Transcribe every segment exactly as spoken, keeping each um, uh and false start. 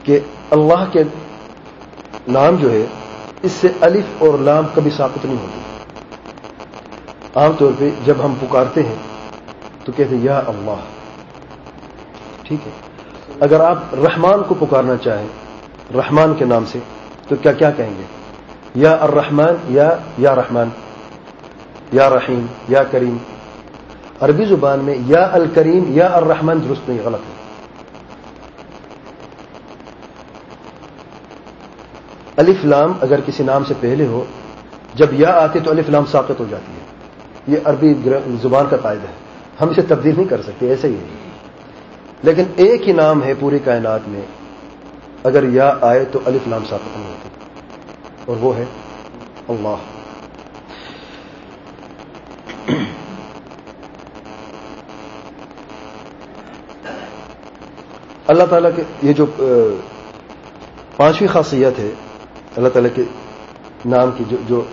کہ اللہ کے نام جو ہے اس سے الف اور لام کبھی ساقط نہیں ہوتی. عام طور پہ جب ہم پکارتے ہیں تو کہتے ہیں یا اللہ. ٹھیک ہے. اگر آپ رحمان کو پکارنا چاہیں رحمان کے نام سے تو کیا کیا کہیں گے؟ یا الرحمن یا یا رحمان یا رحیم یا کریم. عربی زبان میں یا الکریم یا الرحمن درست نہیں، غلط ہے. الف لام اگر کسی نام سے پہلے ہو جب یا آتے تو الف لام ساقط ہو جاتی ہے. یہ عربی زبان کا قاعدہ ہے، ہم اسے تبدیل نہیں کر سکتے، ایسے ہی ہے. لیکن ایک ہی نام ہے پوری کائنات میں اگر یا آئے تو الف لام ساقط نہیں ہوتی، اور وہ ہے اللہ. اللہ تعالیٰ کے یہ جو پانچویں خاصیت ہے اللہ تعالیٰ کے نام کی جو جو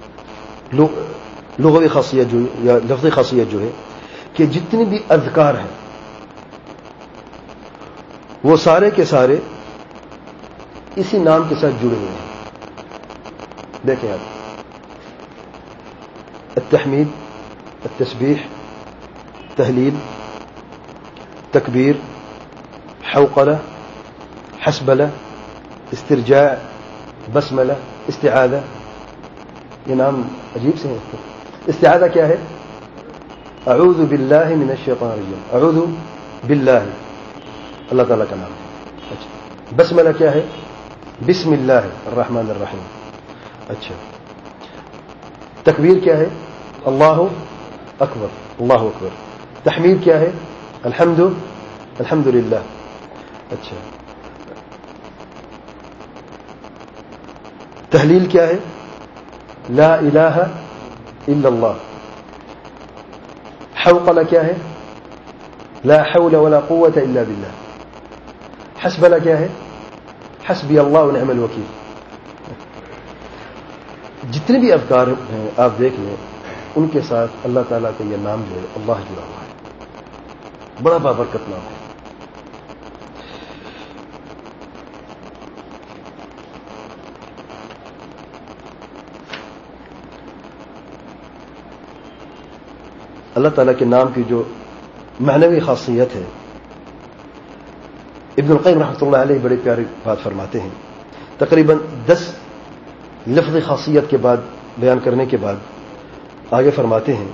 لغوی خاصیت جو یا لفظی خاصیت جو ہے کہ جتنی بھی اذکار ہیں وہ سارے کے سارے اسی نام کے ساتھ جڑے ہوئے ہیں. دیکھیں آپ، التحمید، التسبیح، تہلیل، تکبیر، حوقلہ، حسبلہ، استرجاع، بسملہ، استعاذہ. یہ نام عجیب سے ہیں. استعاذہ کیا ہے؟ اعوذ باللہ من الشیطان الرجیم. اعوذ باللہ اللہ تعالیٰ کا نام ہے. اچھا. بسملہ کیا ہے؟ بسم اللہ الرحمن الرحیم. اچھا. تکبیر کیا ہے؟ اللہ اکبر، اللہ اکبر. تحمید کیا ہے؟ الحمد الحمد للہ. اچھا. تحلیل کیا ہے؟ لا الہ الا اللہ. حوقلہ کیا ہے؟ لا حول ولا قوة الا باللہ. حسبلہ کیا ہے؟ حسبی اللہ ونعم الوکیل. جتنے بھی اذکار ہیں آپ دیکھ لیں ان کے ساتھ اللہ تعالیٰ کا یہ نام جو ہے اللہ جڑا ہوا ہے. بڑا بابرکت نام ہے. اللہ تعالیٰ کے نام کی جو معنوی خاصیت ہے ابن القیم رحمۃ اللہ علیہ بڑے پیاری بات فرماتے ہیں. تقریباً دس لفظی خاصیت کے بعد بیان کرنے کے بعد آگے فرماتے ہیں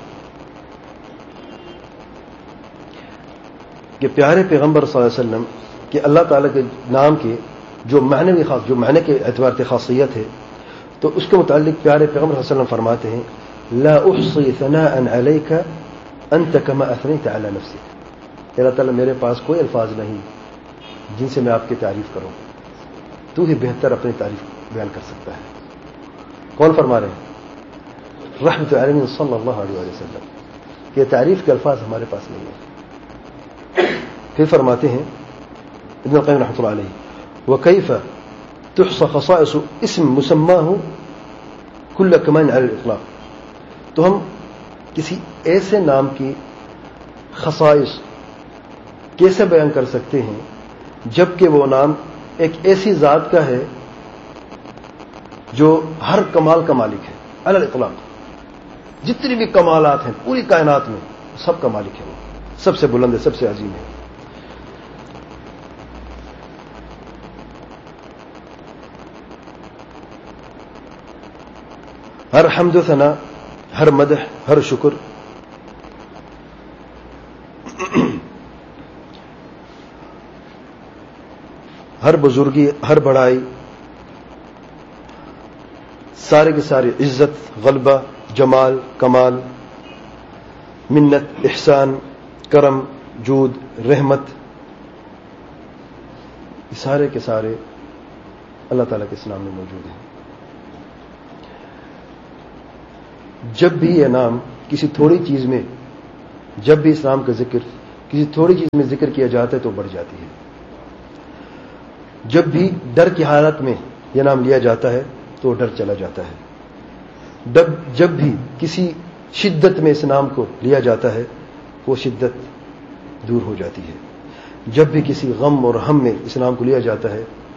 کہ پیارے پیغمبر صلی اللہ علیہ وسلم کہ اللہ تعالیٰ کے نام کے جو معنوی خاص جو معنی کے اعتبار سے خاصیت ہے تو اس کے متعلق پیارے پیغمبر صلی اللہ علیہ وسلم فرماتے ہیں لا احصی ثناء علیک انت کما اثنیت علی نفسک. اللہ تعالیٰ میرے پاس کوئی الفاظ نہیں جن سے میں آپ کی تعریف کروں، تو ہی بہتر اپنی تعریف بیان کر سکتا ہے. کون فرما رہے ہیں؟ رحمت العالمین صلی اللہ علیہ وسلم. یہ تعریف کے الفاظ ہمارے پاس نہیں ہیں. پھر فرماتے ہیں ابن القیم رحمۃ اللہ علیہ وکیف تحصى خصائص اسم مسماه كل كمان على الاطلاق. تو ہم کسی ایسے نام کی خصائص کیسے بیان کر سکتے ہیں جبکہ وہ نام ایک ایسی ذات کا ہے جو ہر کمال کا مالک ہے علی الاطلاق. جتنی بھی کمالات ہیں پوری کائنات میں سب کا مالک ہے، وہ سب سے بلند ہے، سب سے عظیم ہے. ہر حمد و ثنا، ہر مدح، ہر شکر ہر بزرگی، ہر بڑائی، سارے کے سارے عزت، غلبہ، جمال، کمال، منت، احسان، کرم، جود، رحمت، یہ سارے کے سارے اللہ تعالیٰ کے اس نام میں موجود ہیں. جب بھی یہ نام کسی تھوڑی چیز میں جب بھی اس نام کا ذکر کسی تھوڑی چیز میں ذکر کیا جاتا ہے تو بڑھ جاتی ہے. جب بھی ڈر کی حالت میں یہ نام لیا جاتا ہے تو ڈر چلا جاتا ہے. جب بھی کسی شدت میں اس نام کو لیا جاتا ہے وہ شدت دور ہو جاتی ہے. جب بھی کسی غم اور ہم میں اس نام کو لیا جاتا ہے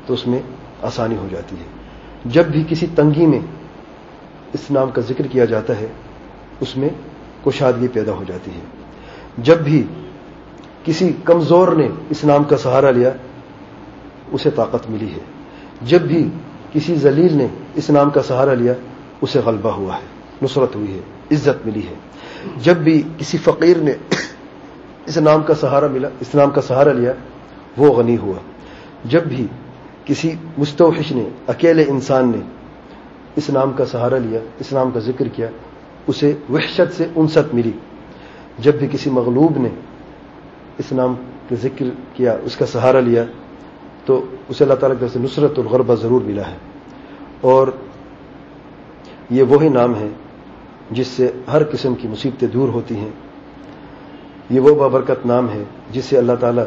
تو اس میں آسانی ہو جاتی ہے. جب بھی کسی تنگی میں اس نام کا ذکر کیا جاتا ہے اس میں کشادگی پیدا ہو جاتی ہے. جب بھی کسی کمزور نے اس نام کا سہارا لیا اسے طاقت ملی ہے. جب بھی کسی ذلیل نے اس نام کا سہارا لیا اسے غلبہ ہوا ہے، نصرت ہوئی ہے، عزت ملی ہے. جب بھی کسی فقیر نے اس نام کا سہارا ملا اس نام کا سہارا لیا وہ غنی ہوا. جب بھی کسی مستوحش نے، اکیلے انسان نے اس نام کا سہارا لیا، اس نام کا ذکر کیا، اسے وحشت سے انست ملی. جب بھی کسی مغلوب نے اس نام کا ذکر کیا، اس کا سہارا لیا، تو اسے اللہ تعالیٰ کی طرف سے نصرت الغربہ ضرور ملا ہے. اور یہ وہی نام ہے جس سے ہر قسم کی مصیبتیں دور ہوتی ہیں. یہ وہ بابرکت نام ہے جس سے اللہ تعالیٰ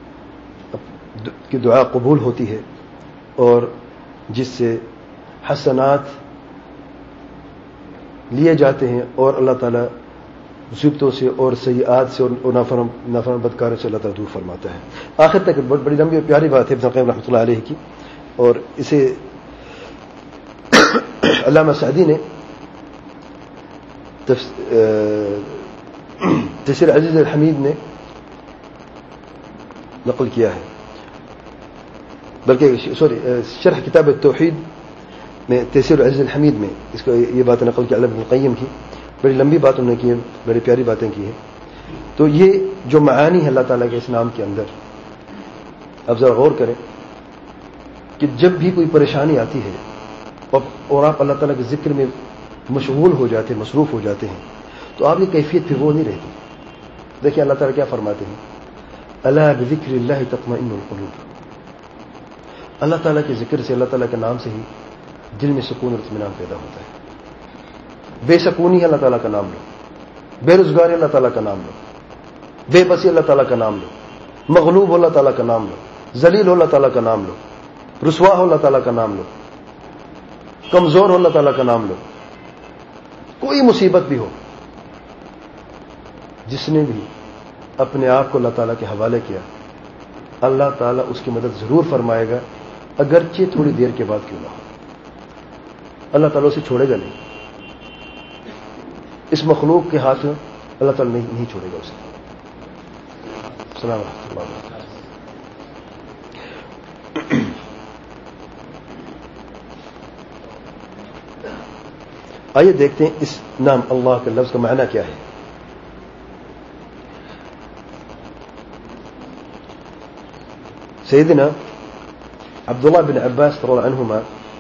کی دعا قبول ہوتی ہے اور جس سے حسنات لیے جاتے ہیں اور اللہ تعالیٰ مصیبتوں سے اور سیئات سے اور نافرم نافرم بدکاروں سے اللہ تعالیٰ دور فرماتا ہے. آخر تک بہت بڑی لمبی اور پیاری بات ہے ابن القیم رحمۃ اللہ علیہ کی، اور اسے علامہ سعدی نے تفسیر عزیز الحمید نے نقل کیا ہے، بلکہ سوری شرح کتاب التوحید میں تفسیر عزیز الحمید میں اس کو یہ بات نقل کی علامہ ابن القیم کی. بڑی لمبی بات انہوں نے کی ہے، بڑی پیاری باتیں کی ہیں. تو یہ جو معانی ہے اللہ تعالیٰ کے اس نام کے اندر، اب ذرا غور کریں کہ جب بھی کوئی پریشانی آتی ہے اور آپ اللہ تعالیٰ کے ذکر میں مشغول ہو جاتے ہیں، مصروف ہو جاتے ہیں، تو آپ کی کیفیت پھر وہ نہیں رہتی. دیکھیں اللہ تعالیٰ کیا فرماتے ہیں، الا بذکر اللہ تطمئن القلوب. اللہ تعالیٰ کے ذکر سے، اللہ تعالیٰ کے نام سے ہی دل میں سکون اور اطمینان پیدا ہوتا ہے. بے سکونی ہے اللہ تعالیٰ کا نام لو، بے روزگاری اللہ تعالیٰ کا نام لو، بے بسی اللہ تعالیٰ کا نام لو، مغلوب ہو اللہ تعالیٰ کا نام لو، ذلیل ہو اللہ تعالیٰ کا نام لو، رسوا ہو اللہ تعالیٰ کا نام لو، کمزور ہو اللہ تعالیٰ کا نام لو. کوئی مصیبت بھی ہو، جس نے بھی اپنے آپ کو اللہ تعالیٰ کے حوالے کیا اللہ تعالیٰ اس کی مدد ضرور فرمائے گا، اگرچہ تھوڑی دیر کے بعد کیوں نہ ہو. اللہ تعالیٰ اسے چھوڑے گا نہیں. اس مخلوق کے ہاتھ میں اللہ تعالیٰ نہیں, نہیں چھوڑے گا اسے. السلام علیکم اللہ وبرکاتہ. آئیے دیکھتے ہیں اس نام اللہ کے لفظ کا معنی کیا ہے. سیدنا عبداللہ بن عباس رضی اللہ عنہما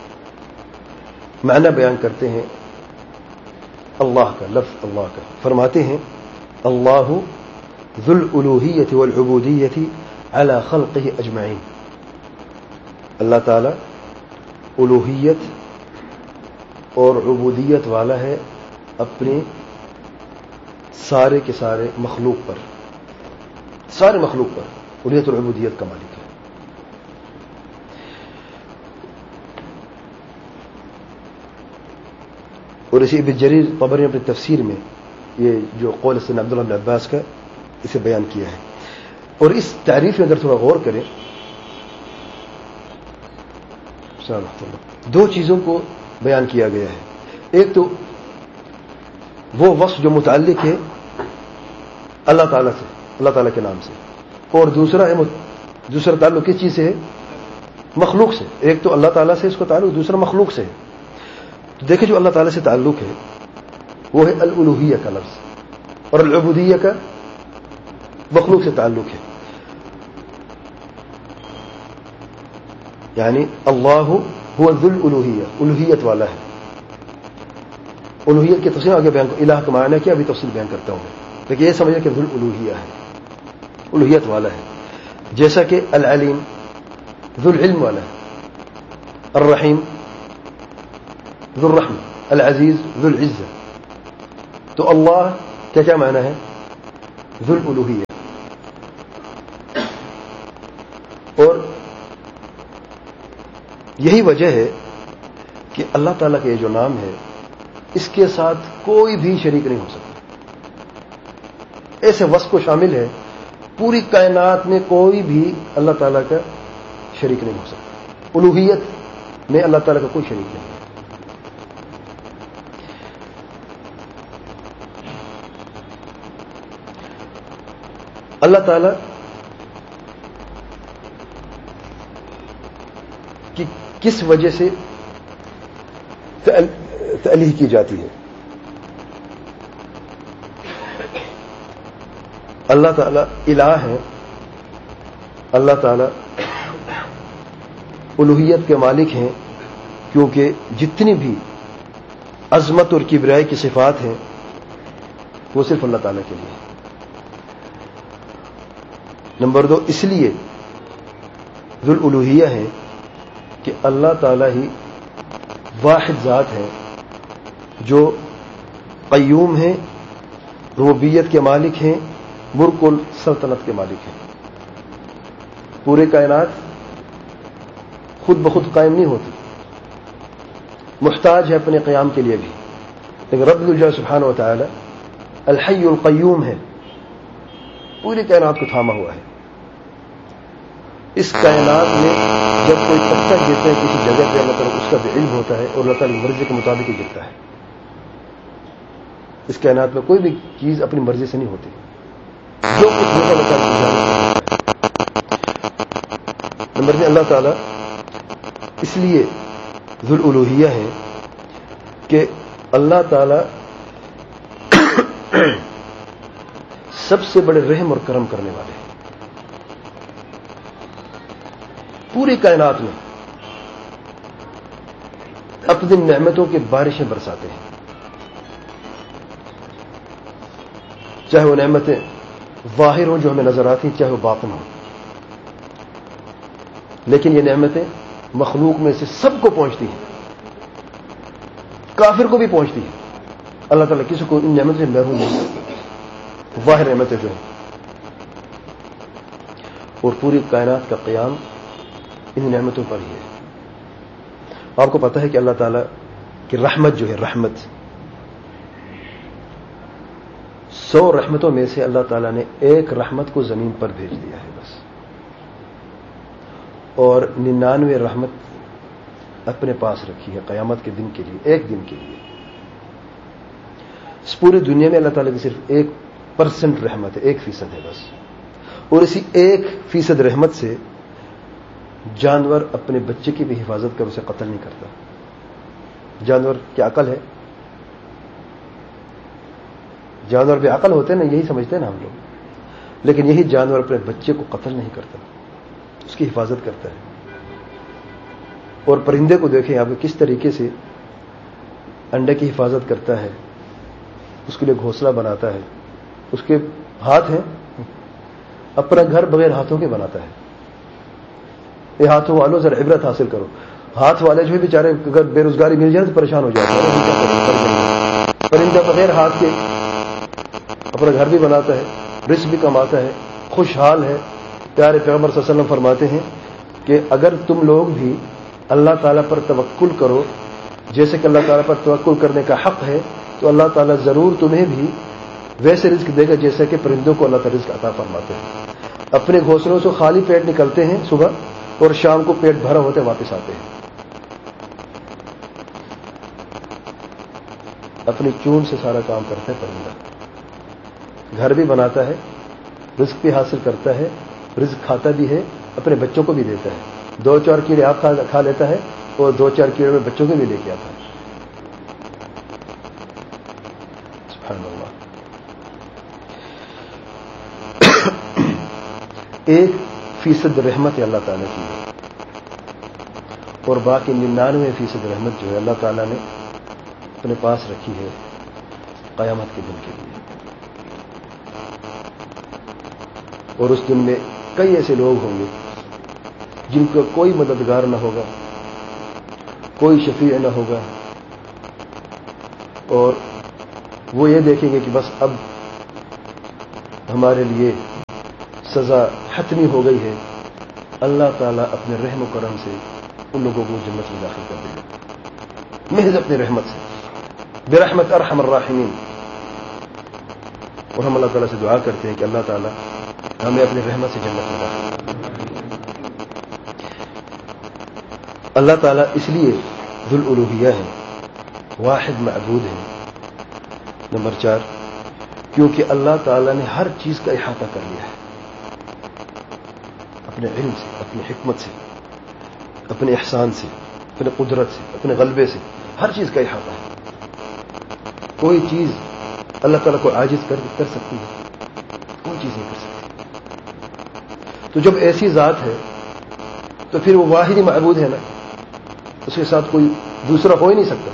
معنی بیان کرتے ہیں اللہ کا، لفظ اللہ کا. فرماتے ہیں اللہ ذو الالوہیت والعبودیت علی خلقہ اجمعین. اللہ تعالی الوہیت اور عبودیت والا ہے اپنے سارے کے سارے مخلوق پر، سارے مخلوق پر الوہیت اور عبودیت کا مالک ہے. اور اسی ابن جریر طبری نے اپنی تفسیر میں یہ جو قول سیدنا عبداللہ بن عباس کا اسے بیان کیا ہے. اور اس تعریف میں اگر تھوڑا غور کریں، دو چیزوں کو بیان کیا گیا ہے. ایک تو وہ وصف جو متعلق ہے اللہ تعالیٰ سے، اللہ تعالیٰ کے نام سے، اور دوسرا ہے دوسرا تعلق کس چیز سے ہے؟ مخلوق سے. ایک تو اللہ تعالیٰ سے اس کو تعلق، دوسرا مخلوق سے ہے. تو دیکھیں جو اللہ تعالیٰ سے تعلق ہے وہ ہے الالوہیہ کا لفظ، اور العبودیہ کا مخلوق سے تعلق ہے. یعنی اللہ هو ذو الالوہیہ، الوہیت والا ہے. الوہیت کی تفصیل آگے بیان کروں، الہ کا معنی کیا ابھی تفصیل بیان کرتا ہوں میں، لیکن یہ سمجھیں کہ ذو الالوہیہ ہے، الوہیت والا ہے. جیسا کہ العلیم ذو العلم والا ہے، الرحیم ذو الرحمہ، العزیز ذو العزہ. تو اللہ کیا کیا معنی ہے؟ ذو الالوہیہ. اور یہی وجہ ہے کہ اللہ تعالیٰ کا یہ جو نام ہے اس کے ساتھ کوئی بھی شریک نہیں ہو سکتا. ایسے وصف کو شامل ہے، پوری کائنات میں کوئی بھی اللہ تعالیٰ کا شریک نہیں ہو سکتا. الوہیت میں اللہ تعالیٰ کا کوئی شریک نہیں ہے. اللہ تعالیٰ کی کس وجہ سے تعلیق کی جاتی ہے؟ اللہ تعالیٰ الہ ہے، اللہ تعالیٰ الوہیت کے مالک ہیں، کیونکہ جتنی بھی عظمت اور کبریائی کی صفات ہیں وہ صرف اللہ تعالیٰ کے لیے. نمبر دو، اس لیے ذو الالوہیہ ہے کہ اللہ تعالیٰ ہی واحد ذات ہے جو قیوم ہیں، ربوبیت کے مالک ہیں، ملک السلطنت کے مالک ہیں. پورے کائنات خود بخود قائم نہیں ہوتی، محتاج ہے اپنے قیام کے لیے بھی، لیکن رب الجلال سبحانہ و تعالی الحی القیوم ہے، پوری کائنات کو تھاما ہوا ہے. اس کائنات میں جب کوئی پتھر گرتا ہے کسی جگہ پہ، اللہ تعالیٰ اس کا بھی علم ہوتا ہے اور اللہ تعالیٰ کی مرضی کے مطابق ہی گرتا ہے. اس کائنات میں کوئی بھی چیز اپنی مرضی سے نہیں ہوتی، جو کچھ ہوتا ہے اللہ تعالیٰ کی اجازت ہے. نمبر میں اللہ تعالیٰ اس لیے ذو الالوہیہ ہے کہ اللہ تعالیٰ سب سے بڑے رحم اور کرم کرنے والے ہیں. پوری کائنات میں اپنی نعمتوں کی بارشیں برساتے ہیں، چاہے وہ نعمتیں ظاہر ہوں جو ہمیں نظر آتی ہیں، چاہے وہ باطن ہوں. لیکن یہ نعمتیں مخلوق میں سے سب کو پہنچتی ہیں، کافر کو بھی پہنچتی ہیں. اللہ تعالیٰ کسی کو ان نعمتوں سے محروم نہیں کرتا، ظاہر نعمتیں جو ہیں. اور پوری کائنات کا قیام ان نعمتوں پر ہی ہے. آپ کو پتہ ہے کہ اللہ تعالیٰ کی رحمت جو ہے، رحمت سو رحمتوں میں سے اللہ تعالیٰ نے ایک رحمت کو زمین پر بھیج دیا ہے بس، اور ننانوے رحمت اپنے پاس رکھی ہے قیامت کے دن کے لیے، ایک دن کے لیے. اس پوری دنیا میں اللہ تعالیٰ کی صرف ایک پرسنٹ رحمت ہے، ایک فیصد ہے بس. اور اسی ایک فیصد رحمت سے جانور اپنے بچے کی بھی حفاظت کر اسے قتل نہیں کرتا. جانور کی عقل ہے، جانور بھی عقل ہوتے ہیں نا، یہی سمجھتے ہیں نا ہم لوگ، لیکن یہی جانور اپنے بچے کو قتل نہیں کرتا، اس کی حفاظت کرتا ہے. اور پرندے کو دیکھیں آپ کس طریقے سے انڈے کی حفاظت کرتا ہے، اس کے لیے گھونسلہ بناتا ہے. اس کے ہاتھ ہیں، اپنا گھر بغیر ہاتھوں کے بناتا ہے. یہ ہاتھوں والوں ذرا عبرت حاصل کرو. ہاتھ والے جو ہے بیچارے اگر بے روزگاری مل جائے تو پریشان ہو جاتے ہیں. پرندہ بغیر ہاتھ کے اپنا گھر بھی بناتا ہے، رزق بھی کماتا ہے، خوشحال ہے. پیارے پیغمبر صلی اللہ علیہ وسلم فرماتے ہیں کہ اگر تم لوگ بھی اللہ تعالیٰ پر توکل کرو جیسے کہ اللہ تعالیٰ پر توکل کرنے کا حق ہے، تو اللہ تعالیٰ ضرور تمہیں بھی ویسے رزق دے گا جیسے کہ پرندوں کو اللہ تعالیٰ رزق عطا فرماتے ہیں. اپنے گھونسلوں سے خالی پیٹ نکلتے ہیں صبح اور شام کو پیٹ بھرا ہوتے واپس آتے ہیں. اپنی چون سے سارا کام کرتا ہے پرندہ، گھر بھی بناتا ہے، رزق بھی حاصل کرتا ہے، رزق کھاتا بھی ہے، اپنے بچوں کو بھی دیتا ہے. دو چار کیڑے آپ کھا لیتا ہے اور دو چار کیڑے میں بچوں کو بھی لے کے آتا ہے. سبحان اللہ. ایک فیصد رحمت ہے اللہ تعالیٰ کی ہے، اور باقی ننانوے فیصد رحمت جو ہے اللہ تعالیٰ نے اپنے پاس رکھی ہے قیامت کے دن کے لیے. اور اس دن میں کئی ایسے لوگ ہوں گے جن کا کوئی مددگار نہ ہوگا، کوئی شفیع نہ ہوگا، اور وہ یہ دیکھیں گے کہ بس اب ہمارے لیے سزا حتمی ہو گئی ہے. اللہ تعالیٰ اپنے رحم و کرم سے ان لوگوں کو جنت میں داخل کر دے گا، محض اپنی رحمت سے، برحمت ارحم الراحمین. اور ہم اللہ تعالیٰ سے دعا کرتے ہیں کہ اللہ تعالیٰ ہمیں اپنی رحمت سے جنت میں داخل کر دے. اللہ تعالیٰ اس لیے ذو الالوہیہ ہے، واحد معبود ہے۔ نمبر چار، کیونکہ اللہ تعالیٰ نے ہر چیز کا احاطہ کر لیا ہے، اپنے علم سے، اپنی حکمت سے، اپنے احسان سے، اپنے قدرت سے، اپنے غلبے سے، ہر چیز کا احاطہ ہے۔ کوئی چیز اللہ تعالیٰ کو عاجز کر کر سکتی ہے؟ کوئی چیز نہیں کر سکتی۔ تو جب ایسی ذات ہے تو پھر وہ واحد ہی معبود ہے نا، اس کے ساتھ کوئی دوسرا ہو ہی نہیں سکتا۔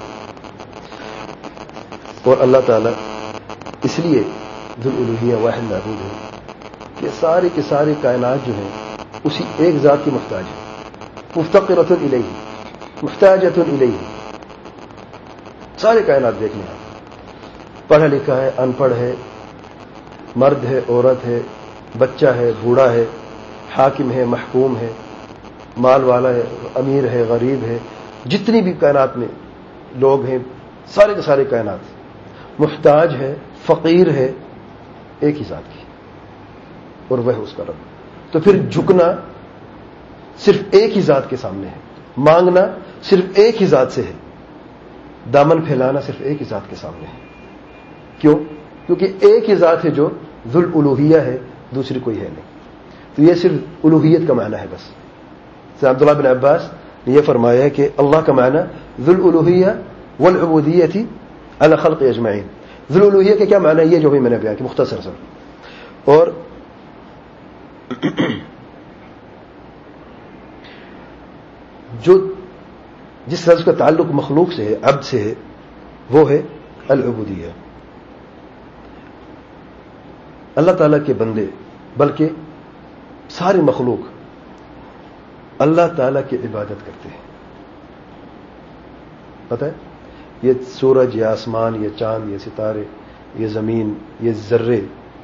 اور اللہ تعالیٰ اس لیے ذو الالوہیہ واحد معبود ہے کہ ساری کے ساری کائنات جو ہیں اسی ایک ذات کی محتاج ہے، مفتقرۃ الیہ، محتاجۃ الیہ۔ سارے کائنات دیکھنے آپ، پڑھا لکھا ہے، ان پڑھ ہے، مرد ہے، عورت ہے، بچہ ہے، بوڑھا ہے، حاکم ہے، محکوم ہے، مال والا ہے، امیر ہے، غریب ہے، جتنی بھی کائنات میں لوگ ہیں، سارے کے سارے کائنات محتاج ہے، فقیر ہے ایک ہی ذات کی، اور وہ اس کا رب۔ تو پھر جھکنا صرف ایک ہی ذات کے سامنے ہے، مانگنا صرف ایک ہی ذات سے ہے، دامن پھیلانا صرف ایک ہی ذات کے سامنے ہے۔ کیوں؟ کیونکہ ایک ہی ذات ہے جو ذو الالوہیہ ہے، دوسری کوئی ہے نہیں۔ تو یہ صرف الوہیت کا معنی ہے بس۔ عبداللہ بن عباس نے یہ فرمایا ہے کہ اللہ کا معنی ذو الالوہیہ والعبودیۃ علی خلق اجمعین۔ ذو الالوہیہ کے کیا معنی ہے؟ یہ جو بھی میں نے بیان کیا مختصر سا۔ اور جو جس لفظ کا تعلق مخلوق سے ہے، عبد سے ہے، وہ ہے العبودیہ۔ اللہ تعالیٰ کے بندے بلکہ ساری مخلوق اللہ تعالیٰ کی عبادت کرتے ہیں۔ پتہ ہے یہ سورج، یہ آسمان، یہ چاند، یہ ستارے، یہ زمین، یہ ذرے،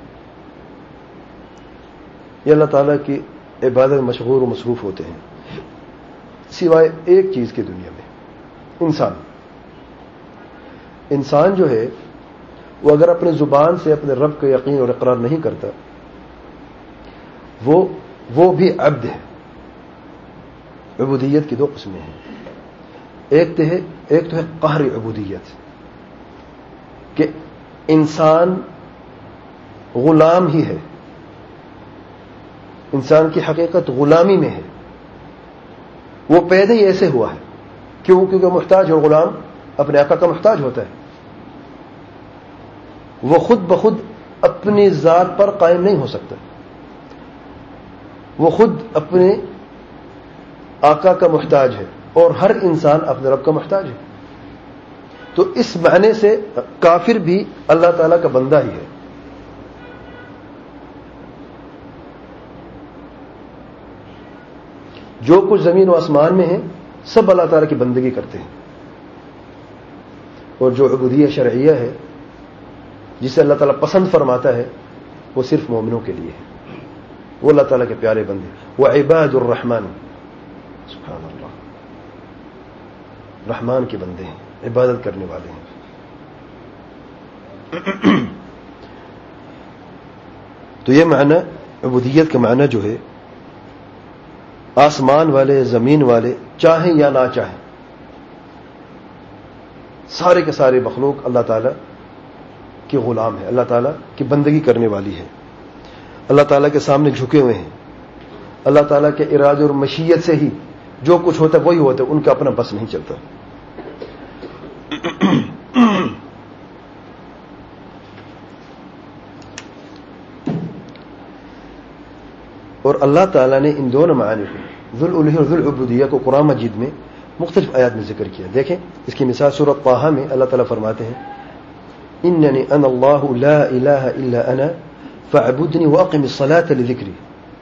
یہ اللہ تعالیٰ کی عبادت میں مشغول و مصروف ہوتے ہیں، سوائے ایک چیز کی دنیا میں، انسان۔ انسان جو ہے وہ اگر اپنے زبان سے اپنے رب کا یقین اور اقرار نہیں کرتا، وہ وہ بھی عبد ہے۔ عبودیت کی دو قسمیں ہیں، ایک تو ہے ایک تو ہے قہری عبودیت، کہ انسان غلام ہی ہے، انسان کی حقیقت غلامی میں ہے، وہ پیدا ہی ایسے ہوا ہے۔ کیوں؟ کیونکہ محتاج اور غلام اپنے آقا کا محتاج ہوتا ہے، وہ خود بخود اپنی ذات پر قائم نہیں ہو سکتا، وہ خود اپنے آقا کا محتاج ہے، اور ہر انسان اپنے رب کا محتاج ہے۔ تو اس معنی سے کافر بھی اللہ تعالیٰ کا بندہ ہی ہے۔ جو کچھ زمین و آسمان میں ہے سب اللہ تعالیٰ کی بندگی کرتے ہیں، اور جو عبودیہ شرعیہ ہے جسے اللہ تعالیٰ پسند فرماتا ہے وہ صرف مومنوں کے لیے ہے، وہ اللہ تعالیٰ کے پیارے بندے، وہ عباد الرحمن، سبحان اللہ، رحمان کے بندے ہیں، عبادت کرنے والے ہیں۔ تو یہ معنی عبودیت کا معنی جو ہے، آسمان والے، زمین والے، چاہیں یا نہ چاہیں، سارے کے سارے مخلوق اللہ تعالیٰ کے غلام ہے، اللہ تعالیٰ کی بندگی کرنے والی ہے، اللہ تعالیٰ کے سامنے جھکے ہوئے ہیں، اللہ تعالیٰ کے ارادے اور مشیت سے ہی جو کچھ ہوتا ہے وہی ہوتا ہے، ان کا اپنا بس نہیں چلتا۔ اور اللہ تعالیٰ نے ان دونوں معانی کو، ذو الالوہیہ اور ذو العبودیہ کو، قرآن مجید میں مختلف آیات میں ذکر کیا۔ دیکھیں اس کی مثال سورۃ طٰہٰ میں اللہ تعالیٰ فرماتے ہیں، اننی انا اللہ لا الہ الا انا فاعبدنی واقم الصلاۃ لذکری،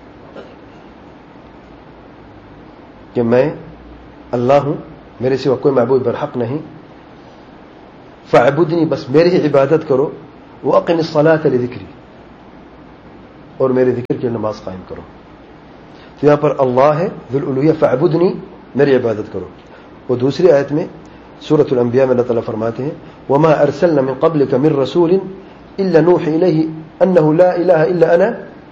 کہ میں اللہ ہوں، میرے سوا کوئی معبود برحق نہیں، فاعبدنی، بس میری ہی عبادت کرو، واقم الصلاۃ لذکری، اور میرے ذکر کی نماز قائم کرو۔ تو یہاں پر اللہ ہے ذو الالوہیہ، فاعبدنی، میری عبادت کرو۔ اور دوسری آیت میں سورۃ الانبیاء میں اللہ تعالیٰ فرماتے ہیں، وما ارسلنا من قبلک من رسول الا نوحی الیہ انہ لا الہ الا انا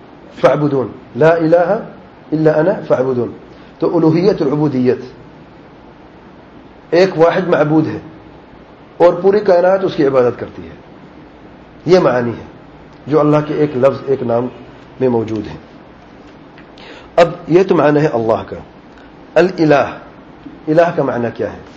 فاعبدون، لا الہ الا انا فاعبدون۔ تو الوہیت اور عبودیت ایک واحد معبود ہے اور پوری کائنات اس کی عبادت کرتی ہے. یہ معنی ہے جو اللہ کے ایک لفظ ایک نام میں موجود ہیں. اب یہ تو معنی ہے اللہ کا. الالہ، الہ کا معنی کیا ہے؟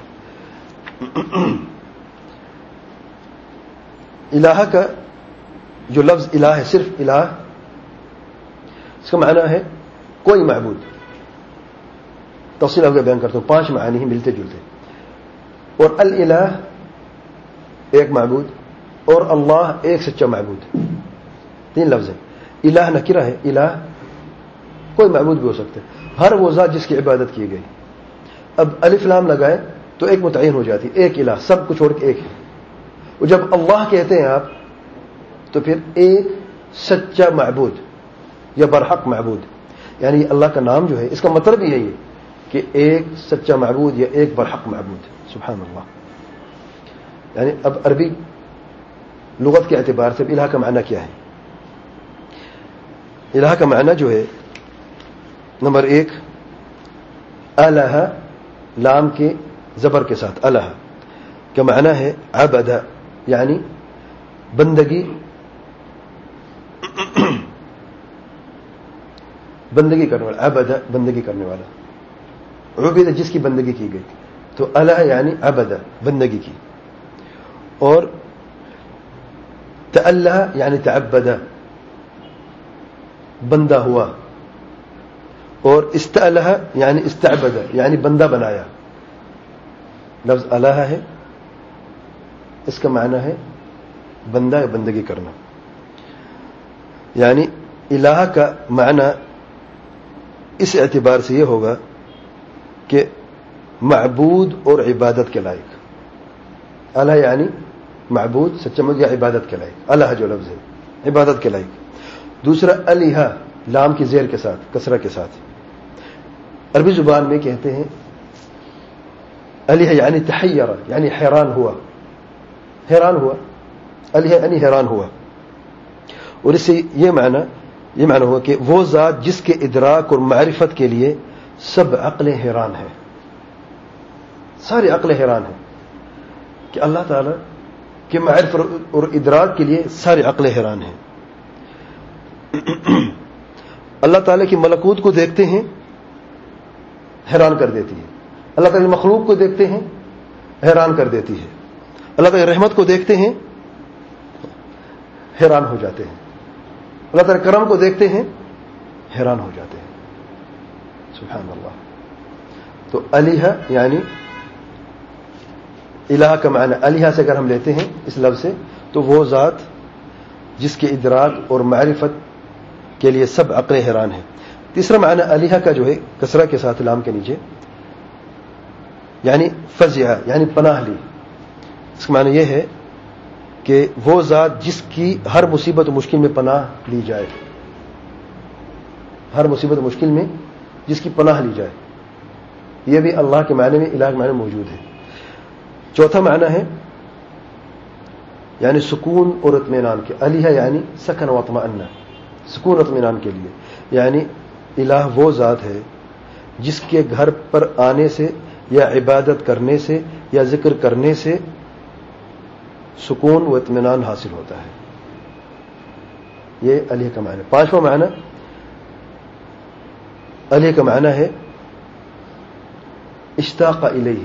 الہ کا جو لفظ الہ ہے، صرف الہ، اس کا معنی ہے کوئی معبود. تفصیل آپ بیان کرتا ہوں، پانچ معنی ہیں ملتے جلتے. اور الالہ ایک معبود اور اللہ ایک سچا معبود، تین لفظ ہیں. الہ نکرہ ہے، الہ کوئی معبود بھی ہو سکتا ہے، ہر وہ ذات جس کی عبادت کی گئی. اب الف لام لگائے تو ایک متعین ہو جاتی، ایک الہ، سب کو چھوڑ کے ایک ہے. اور جب اللہ کہتے ہیں آپ تو پھر ایک سچا معبود یا برحق معبود، یعنی اللہ کا نام جو ہے اس کا مطلب یہی ہے کہ ایک سچا معبود یا ایک برحق معبود. سبحان اللہ. یعنی اب عربی لغت کے اعتبار سے الہ کا معنی کیا ہے؟ الہ کا معنی جو ہے، نمبر ایک، الہ، لام کے زبر کے ساتھ الہ کا معنی ہے عبد، یعنی بندگی بندگی کرنے والا. عبد بندگی کرنے والا، عبد جس کی بندگی کی گئی. تو الہ یعنی عبد، بندگی کی. اور تألہ یعنی تعبد، بندہ ہوا. اور استألہ یعنی استعبد، یعنی بندہ بنایا. لفظ الہ ہے، اس کا معنی ہے بندہ یا بندگی کرنا. یعنی الہ کا معنی اس اعتبار سے یہ ہوگا کہ معبود اور عبادت کے لائق. الہ یعنی معبود، سچا معبود یا عبادت کے لائق. الہ جو لفظ ہے عبادت کے لائق. دوسرا الہ، لام کی زیر کے ساتھ، کسرہ کے ساتھ. عربی زبان میں کہتے ہیں الہ یعنی تحیر، یعنی حیران ہوا، حیران ہوا. الہ یعنی حیران ہوا. اور اس سے یہ معنی یہ معنی ہوا کہ وہ ذات جس کے ادراک اور معرفت کے لیے سب عقلیں حیران ہیں، ساری عقلیں حیران ہیں. کہ اللہ تعالی کے معرفت اور ادراک کے لیے ساری عقلیں حیران ہیں. اللہ تعالی کی ملکوت کو دیکھتے ہیں، حیران کر دیتی ہے. اللہ تعالی مخلوق کو دیکھتے ہیں، حیران کر دیتی ہے. اللہ تعالی رحمت کو دیکھتے ہیں، حیران ہو جاتے ہیں. اللہ تعالی کرم کو دیکھتے ہیں، حیران ہو جاتے ہیں. سبحان اللہ. تو الہ یعنی الہ کا معنی الہ سے اگر ہم لیتے ہیں اس لفظ سے تو وہ ذات جس کے ادراک اور معرفت کے لیے سب عقلیں حیران ہیں. تیسرا معنی الہ کا جو ہے کسرہ کے ساتھ لام کے نیچے، یعنی فزع، یعنی پناہ لی. اس کا معنی یہ ہے کہ وہ ذات جس کی ہر مصیبت و مشکل میں پناہ لی جائے، ہر مصیبت و مشکل میں جس کی پناہ لی جائے. یہ بھی اللہ کے معنی میں الہ کے معنی موجود ہے. چوتھا معنی ہے یعنی سکون اور اطمینان کے. الہ یعنی سکن و اطمئنہ، سکون و اطمینان کے لیے. یعنی الہ وہ ذات ہے جس کے گھر پر آنے سے یا عبادت کرنے سے یا ذکر کرنے سے سکون و اطمینان حاصل ہوتا ہے. یہ الہ کا معنی. پانچواں معنی الہ کا معنی ہے اشتاق الیہ،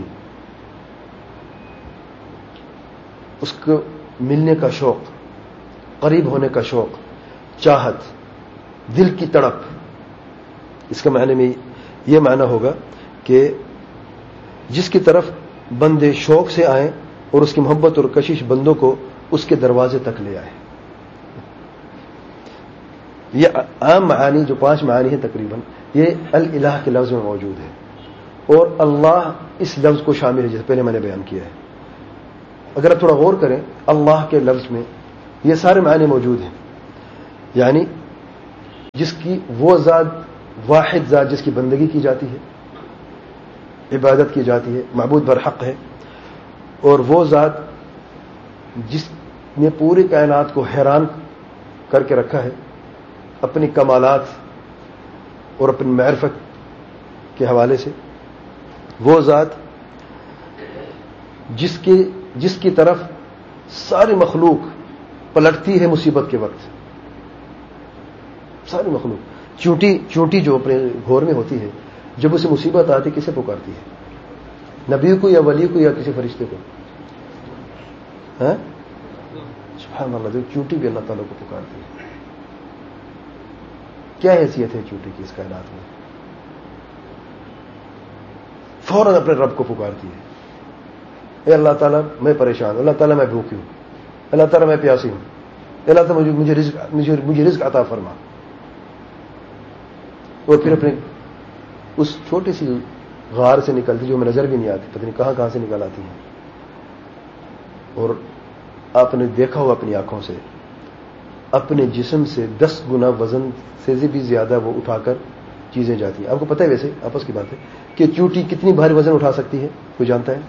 اس کو ملنے کا شوق، قریب ہونے کا شوق، چاہت، دل کی تڑپ. اس کا معنی میں یہ معنی ہوگا کہ جس کی طرف بندے شوق سے آئیں اور اس کی محبت اور کشش بندوں کو اس کے دروازے تک لے آئے. یہ عام معانی جو پانچ معانی ہیں تقریباً یہ الالہ کے لفظ میں موجود ہے. اور اللہ اس لفظ کو شامل ہے جیسے پہلے میں نے بیان کیا ہے. اگر آپ تھوڑا غور کریں اللہ کے لفظ میں یہ سارے معنی موجود ہیں. یعنی جس کی وہ ذات، واحد ذات جس کی بندگی کی جاتی ہے، عبادت کی جاتی ہے، معبود برحق ہے. اور وہ ذات جس نے پوری کائنات کو حیران کر کے رکھا ہے اپنی کمالات اور اپنی معرفت کے حوالے سے. وہ ذات جس کے جس کی طرف ساری مخلوق پلٹتی ہے مصیبت کے وقت، ساری مخلوق. چونٹی چونٹی جو اپنے گھور میں ہوتی ہے، جب اسے مصیبت آتی کسے پکارتی ہے؟ نبی کو یا ولی کو یا کسی فرشتے کو؟ ہاں سبحان اللہ. جو چونٹی بھی اللہ تعالیٰ کو پکارتی ہے. کیا حیثیت ہے چونٹی کی اس کائنات میں؟ فوراً اپنے رب کو پکارتی ہے، اے اللہ تعالیٰ میں پریشان ہوں، اللہ تعالیٰ میں بھوکی ہوں، اللہ تعالیٰ میں پیاسی ہوں، اللہ تعالیٰ مجھے مجھے رزق مجھے مجھے رزق عطا فرما. اور پھر اپنے اس چھوٹی سی غار سے نکلتی جو ہمیں نظر بھی نہیں آتی، پتہ نہیں کہاں کہاں سے نکل آتی ہیں. اور آپ نے دیکھا ہو اپنی آنکھوں سے، اپنے جسم سے دس گنا وزن سے بھی زیادہ وہ اٹھا کر چیزیں جاتی ہیں. آپ کو پتہ ہے ویسے آپس کی بات ہے کہ چونٹی کتنی بھاری وزن اٹھا سکتی ہے؟ کوئی جانتا ہے؟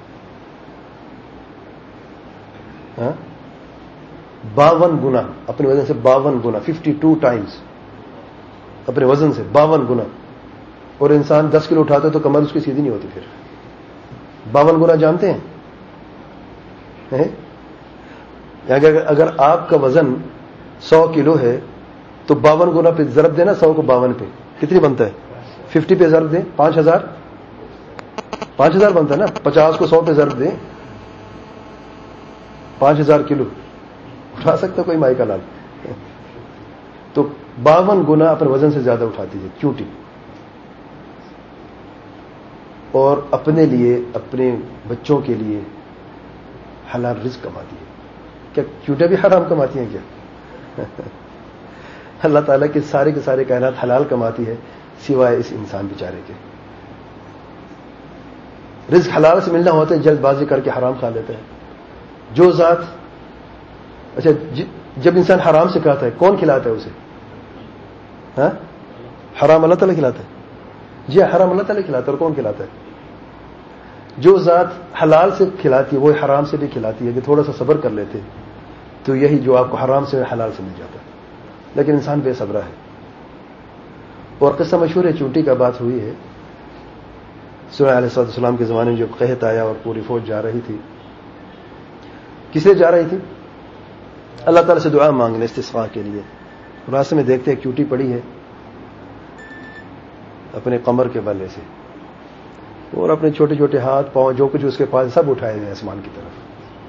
ہاں باون گنا اپنے وزن سے، باون گنا ففٹی ٹو ٹائمز اپنے وزن سے، باون گنا. اور انسان دس کلو اٹھاتا ہے تو کمر اس کی سیدھی نہیں ہوتی. پھر باون گنا جانتے ہیں؟ اگر اگر آپ کا وزن سو کلو ہے تو باون گنا پہ ضرب دینا، سو کو باون پہ کتنی بنتا ہے؟ ففٹی پہ ضرب دیں، پانچ ہزار پانچ ہزار بنتا ہے نا. پچاس کو سو پہ ضرب دیں، پانچ ہزار کلو اٹھا سکتا کوئی مائی کا لال؟ تو باون گنا اپنے وزن سے زیادہ اٹھاتی ہے چونٹی. اور اپنے لیے، اپنے بچوں کے لیے حلال رزق کماتی ہے. کیا چونٹیاں بھی حرام کماتی ہیں کیا؟ اللہ تعالیٰ کے سارے کے سارے کائنات حلال کماتی ہے سوائے اس انسان بیچارے کے. رزق حلال سے ملنا ہوتا ہے جلد بازی کر کے حرام کھا لیتا ہے. جو ذات اچھا جب انسان حرام سے کھاتا ہے کون کھلاتا ہے اسے؟ ہاں حرام اللہ تعالیٰ کھلاتا ہے. جی حرام اللہ تعالیٰ کھلاتا ہے. اور کون کھلاتا ہے؟ جو ذات حلال سے کھلاتی ہے وہ حرام سے بھی کھلاتی ہے. کہ تھوڑا سا صبر کر لیتے تو یہی جو آپ کو حرام سے حلال سے مل جاتا ہے. لیکن انسان بے صبرا ہے. اور قصہ مشہور ہے، چونٹی کا بات ہوئی ہے. سورہ علیہ السلام کے زمانے میں جب قحط آیا اور پوری فوج جا رہی تھی، کس لیے جا رہی تھی؟ اللہ تعالیٰ سے دعا مانگنے، استسقاء کے لیے. راستے میں دیکھتے ایک چونٹی پڑی ہے اپنے کمر کے بلے سے، اور اپنے چھوٹے چھوٹے ہاتھ پاؤں جو کچھ اس کے پاس سب اٹھائے ہوئے آسمان کی طرف.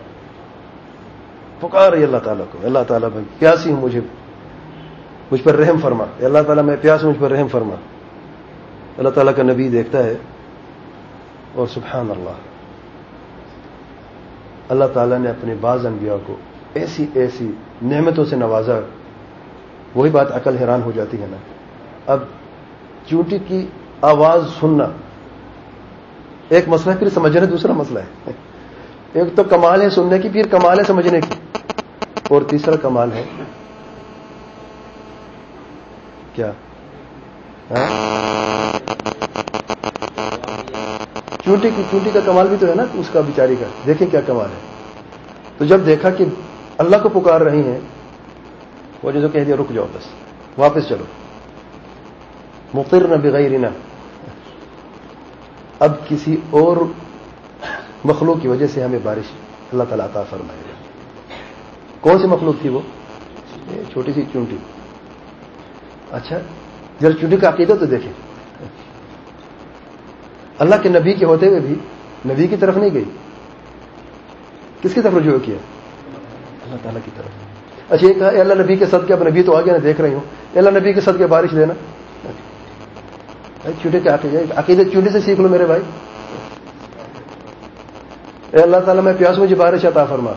پکار رہی اللہ تعالیٰ کو، اللہ تعالیٰ میں پیاسی ہوں، مجھے مجھ پر رحم فرما. اللہ تعالیٰ میں پیاس ہوں، مجھ پر رحم فرما. اللہ تعالیٰ کا نبی دیکھتا ہے اور سبحان اللہ، اللہ تعالیٰ نے اپنے بعض انبیاء کو ایسی ایسی نعمتوں سے نوازا. وہی بات عقل حیران ہو جاتی ہے نا. اب چونٹی کی آواز سننا ایک مسئلہ ہے، پھر سمجھنا دوسرا مسئلہ ہے. ایک تو کمال ہے سننے کی، پھر کمال ہے سمجھنے کی، اور تیسرا کمال ہے کیا؟ چونٹی کی چونٹی کا کمال بھی تو ہے نا اس کا بیچاری کا. دیکھیں کیا کمال ہے. تو جب دیکھا کہ اللہ کو پکار رہی ہیں، وہ جو کہہ دیا رک جاؤ، بس واپس چلو. مقرن بغیرنا، اب کسی اور مخلوق کی وجہ سے ہمیں بارش اللہ تعالیٰ عطا فرمائے گا. کون سی مخلوق تھی وہ؟ چھوٹی سی چونٹی. اچھا ذرا چونٹی کا عقیدہ تو دیکھیں. اللہ کے نبی کے ہوتے ہوئے بھی نبی کی طرف نہیں گئی. کس کی طرف رجوع کیا؟ اللہ تعالیٰ کی طرف. اچھا یہ کہا اللہ نبی کے صدقے، اب نبی تو آ گیا نا، دیکھ رہی ہوں، اللہ نبی کے صدقے بارش دینا. چونٹی کے عقیدے عقیدے چونٹی سے سیکھ لو میرے بھائی. اے اللہ تعالیٰ میں پیاس، مجھے بارش عطا فرما.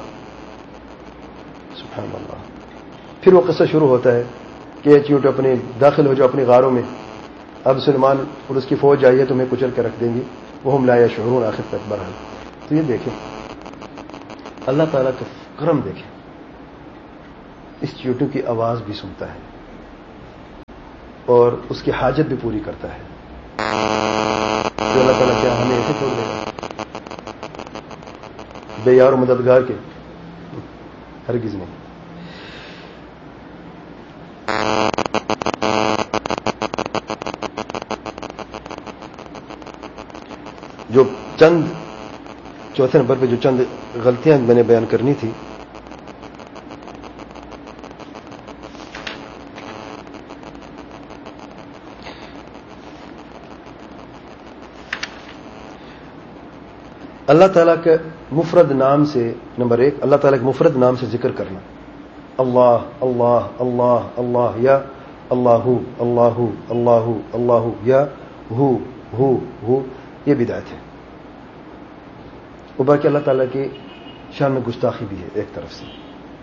سبحان اللہ. پھر وہ قصہ شروع ہوتا ہے کہ یہ چونٹی اپنے داخل ہو جاؤ اپنی غاروں میں. اب سلیمان اور اس کی فوج آئی ہے، تمہیں کچل کے رکھ دیں گی. وہ ہم لا یشعرون، آخر تک برحال. تو یہ دیکھیں اللہ تعالیٰ کا کرم، دیکھیں اس چونٹی کی آواز بھی سنتا ہے اور اس کی حاجت بھی پوری کرتا ہے. تو اللہ تعالیٰ کیا ہمیں ایسے چھوڑ دے گا بے یار و مددگار کے؟ ہرگز نہیں. جو چند چوتھے نمبر پہ جو چند غلطیاں میں نے بیان کرنی تھی، اللہ تعالیٰ کے مفرد نام سے، نمبر ایک، اللہ تعالیٰ کے مفرد نام سے ذکر کرنا، اللہ اللہ اللہ اللہ، یا اللہ اللہ اللہ اللہ، یا ہو ہو ہو، یہ بدعت ہے، اور باقی اللہ تعالیٰ کی شان میں گستاخی بھی ہے ایک طرف سے،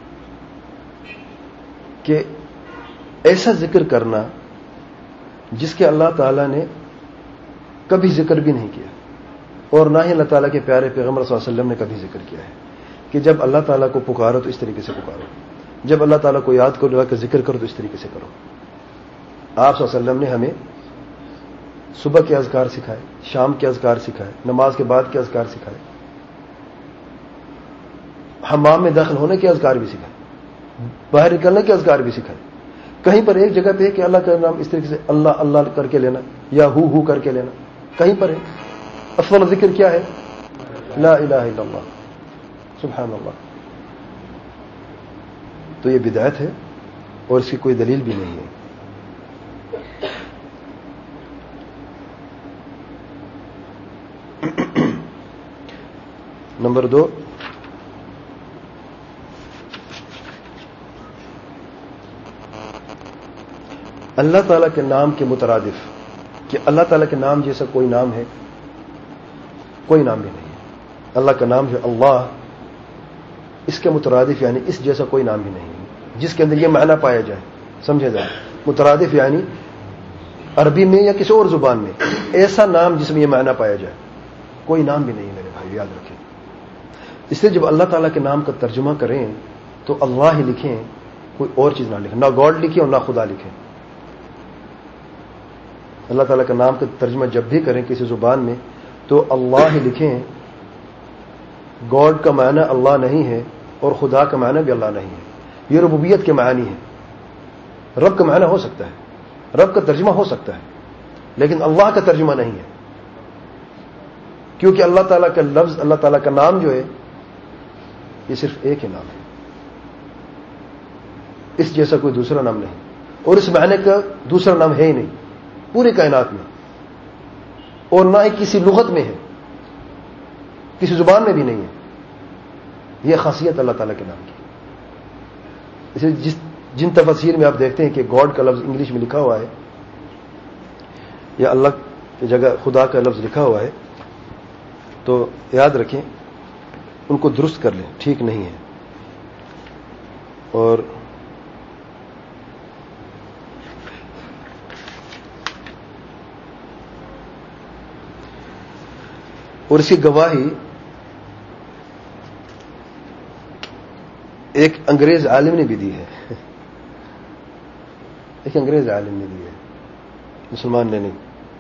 کہ ایسا ذکر کرنا جس کے اللہ تعالیٰ نے کبھی ذکر بھی نہیں کیا، اور نہ ہی اللہ تعالیٰ کے پیارے پیغمبر صلی اللہ علیہ وسلم نے کبھی ذکر کیا ہے کہ جب اللہ تعالیٰ کو پکارو تو اس طریقے سے پکارو، جب اللہ تعالیٰ کو یاد کرو کہ ذکر کرو تو اس طریقے سے کرو۔ آپ صلی اللہ علیہ وسلم نے ہمیں صبح کے اذکار سکھائے، شام کے اذکار سکھائے، نماز کے بعد کے اذکار سکھائے، حمام میں داخل ہونے کے اذکار بھی سکھائے، باہر نکلنے کے اذکار بھی سکھائے۔ کہیں پر ایک جگہ پہ ہے کہ اللہ کا نام اس طریقے سے اللہ اللہ کر کے لینا یا ہو ہو کر کے لینا، کہیں پر ہے افضل ذکر کیا ہے؟ لا الہ الا اللہ، سبحان اللہ۔ تو یہ بدعت ہے اور اس کی کوئی دلیل بھی نہیں ہے۔ نمبر دو، اللہ تعالیٰ کے نام کے مترادف، کہ اللہ تعالیٰ کے نام جیسا کوئی نام ہے، کوئی نام بھی نہیں ہے۔ اللہ کا نام جو اللہ، اس کے مترادف یعنی اس جیسا کوئی نام بھی نہیں ہے جس کے اندر یہ معنی پایا جائے، سمجھے جائے۔ مترادف یعنی عربی میں یا کسی اور زبان میں ایسا نام جس میں یہ معنی پایا جائے، کوئی نام بھی نہیں، میرے بھائی یاد رکھیں۔ اس لیے جب اللہ تعالیٰ کے نام کا ترجمہ کریں تو اللہ ہی لکھیں، کوئی اور چیز نہ لکھیں، نہ گاڈ لکھیں اور نہ خدا لکھیں۔ اللہ تعالیٰ کا نام کا ترجمہ جب بھی کریں کسی زبان میں تو اللہ ہی لکھیں، گاڈ کا معنی اللہ نہیں ہے اور خدا کا معنی بھی اللہ نہیں ہے، یہ ربوبیت کے معنی ہے۔ رب کا معنی ہو سکتا ہے، رب کا ترجمہ ہو سکتا ہے، لیکن اللہ کا ترجمہ نہیں ہے، کیونکہ اللہ تعالیٰ کا لفظ، اللہ تعالیٰ کا نام جو ہے یہ صرف ایک ہی نام ہے، اس جیسا کوئی دوسرا نام نہیں، اور اس معنی کا دوسرا نام ہے ہی نہیں پوری کائنات میں، اور نہ ہی کسی لغت میں ہے، کسی زبان میں بھی نہیں ہے۔ یہ خاصیت اللہ تعالیٰ کے نام کی۔ اسے جس جن تفسیر میں آپ دیکھتے ہیں کہ گاڈ کا لفظ انگلش میں لکھا ہوا ہے یا اللہ کی جگہ خدا کا لفظ لکھا ہوا ہے، تو یاد رکھیں ان کو درست کر لیں، ٹھیک نہیں ہے۔ اور اور اس کی گواہی ایک انگریز عالم نے بھی دی ہے، ایک انگریز عالم نے دی ہے، مسلمان نے نہیں۔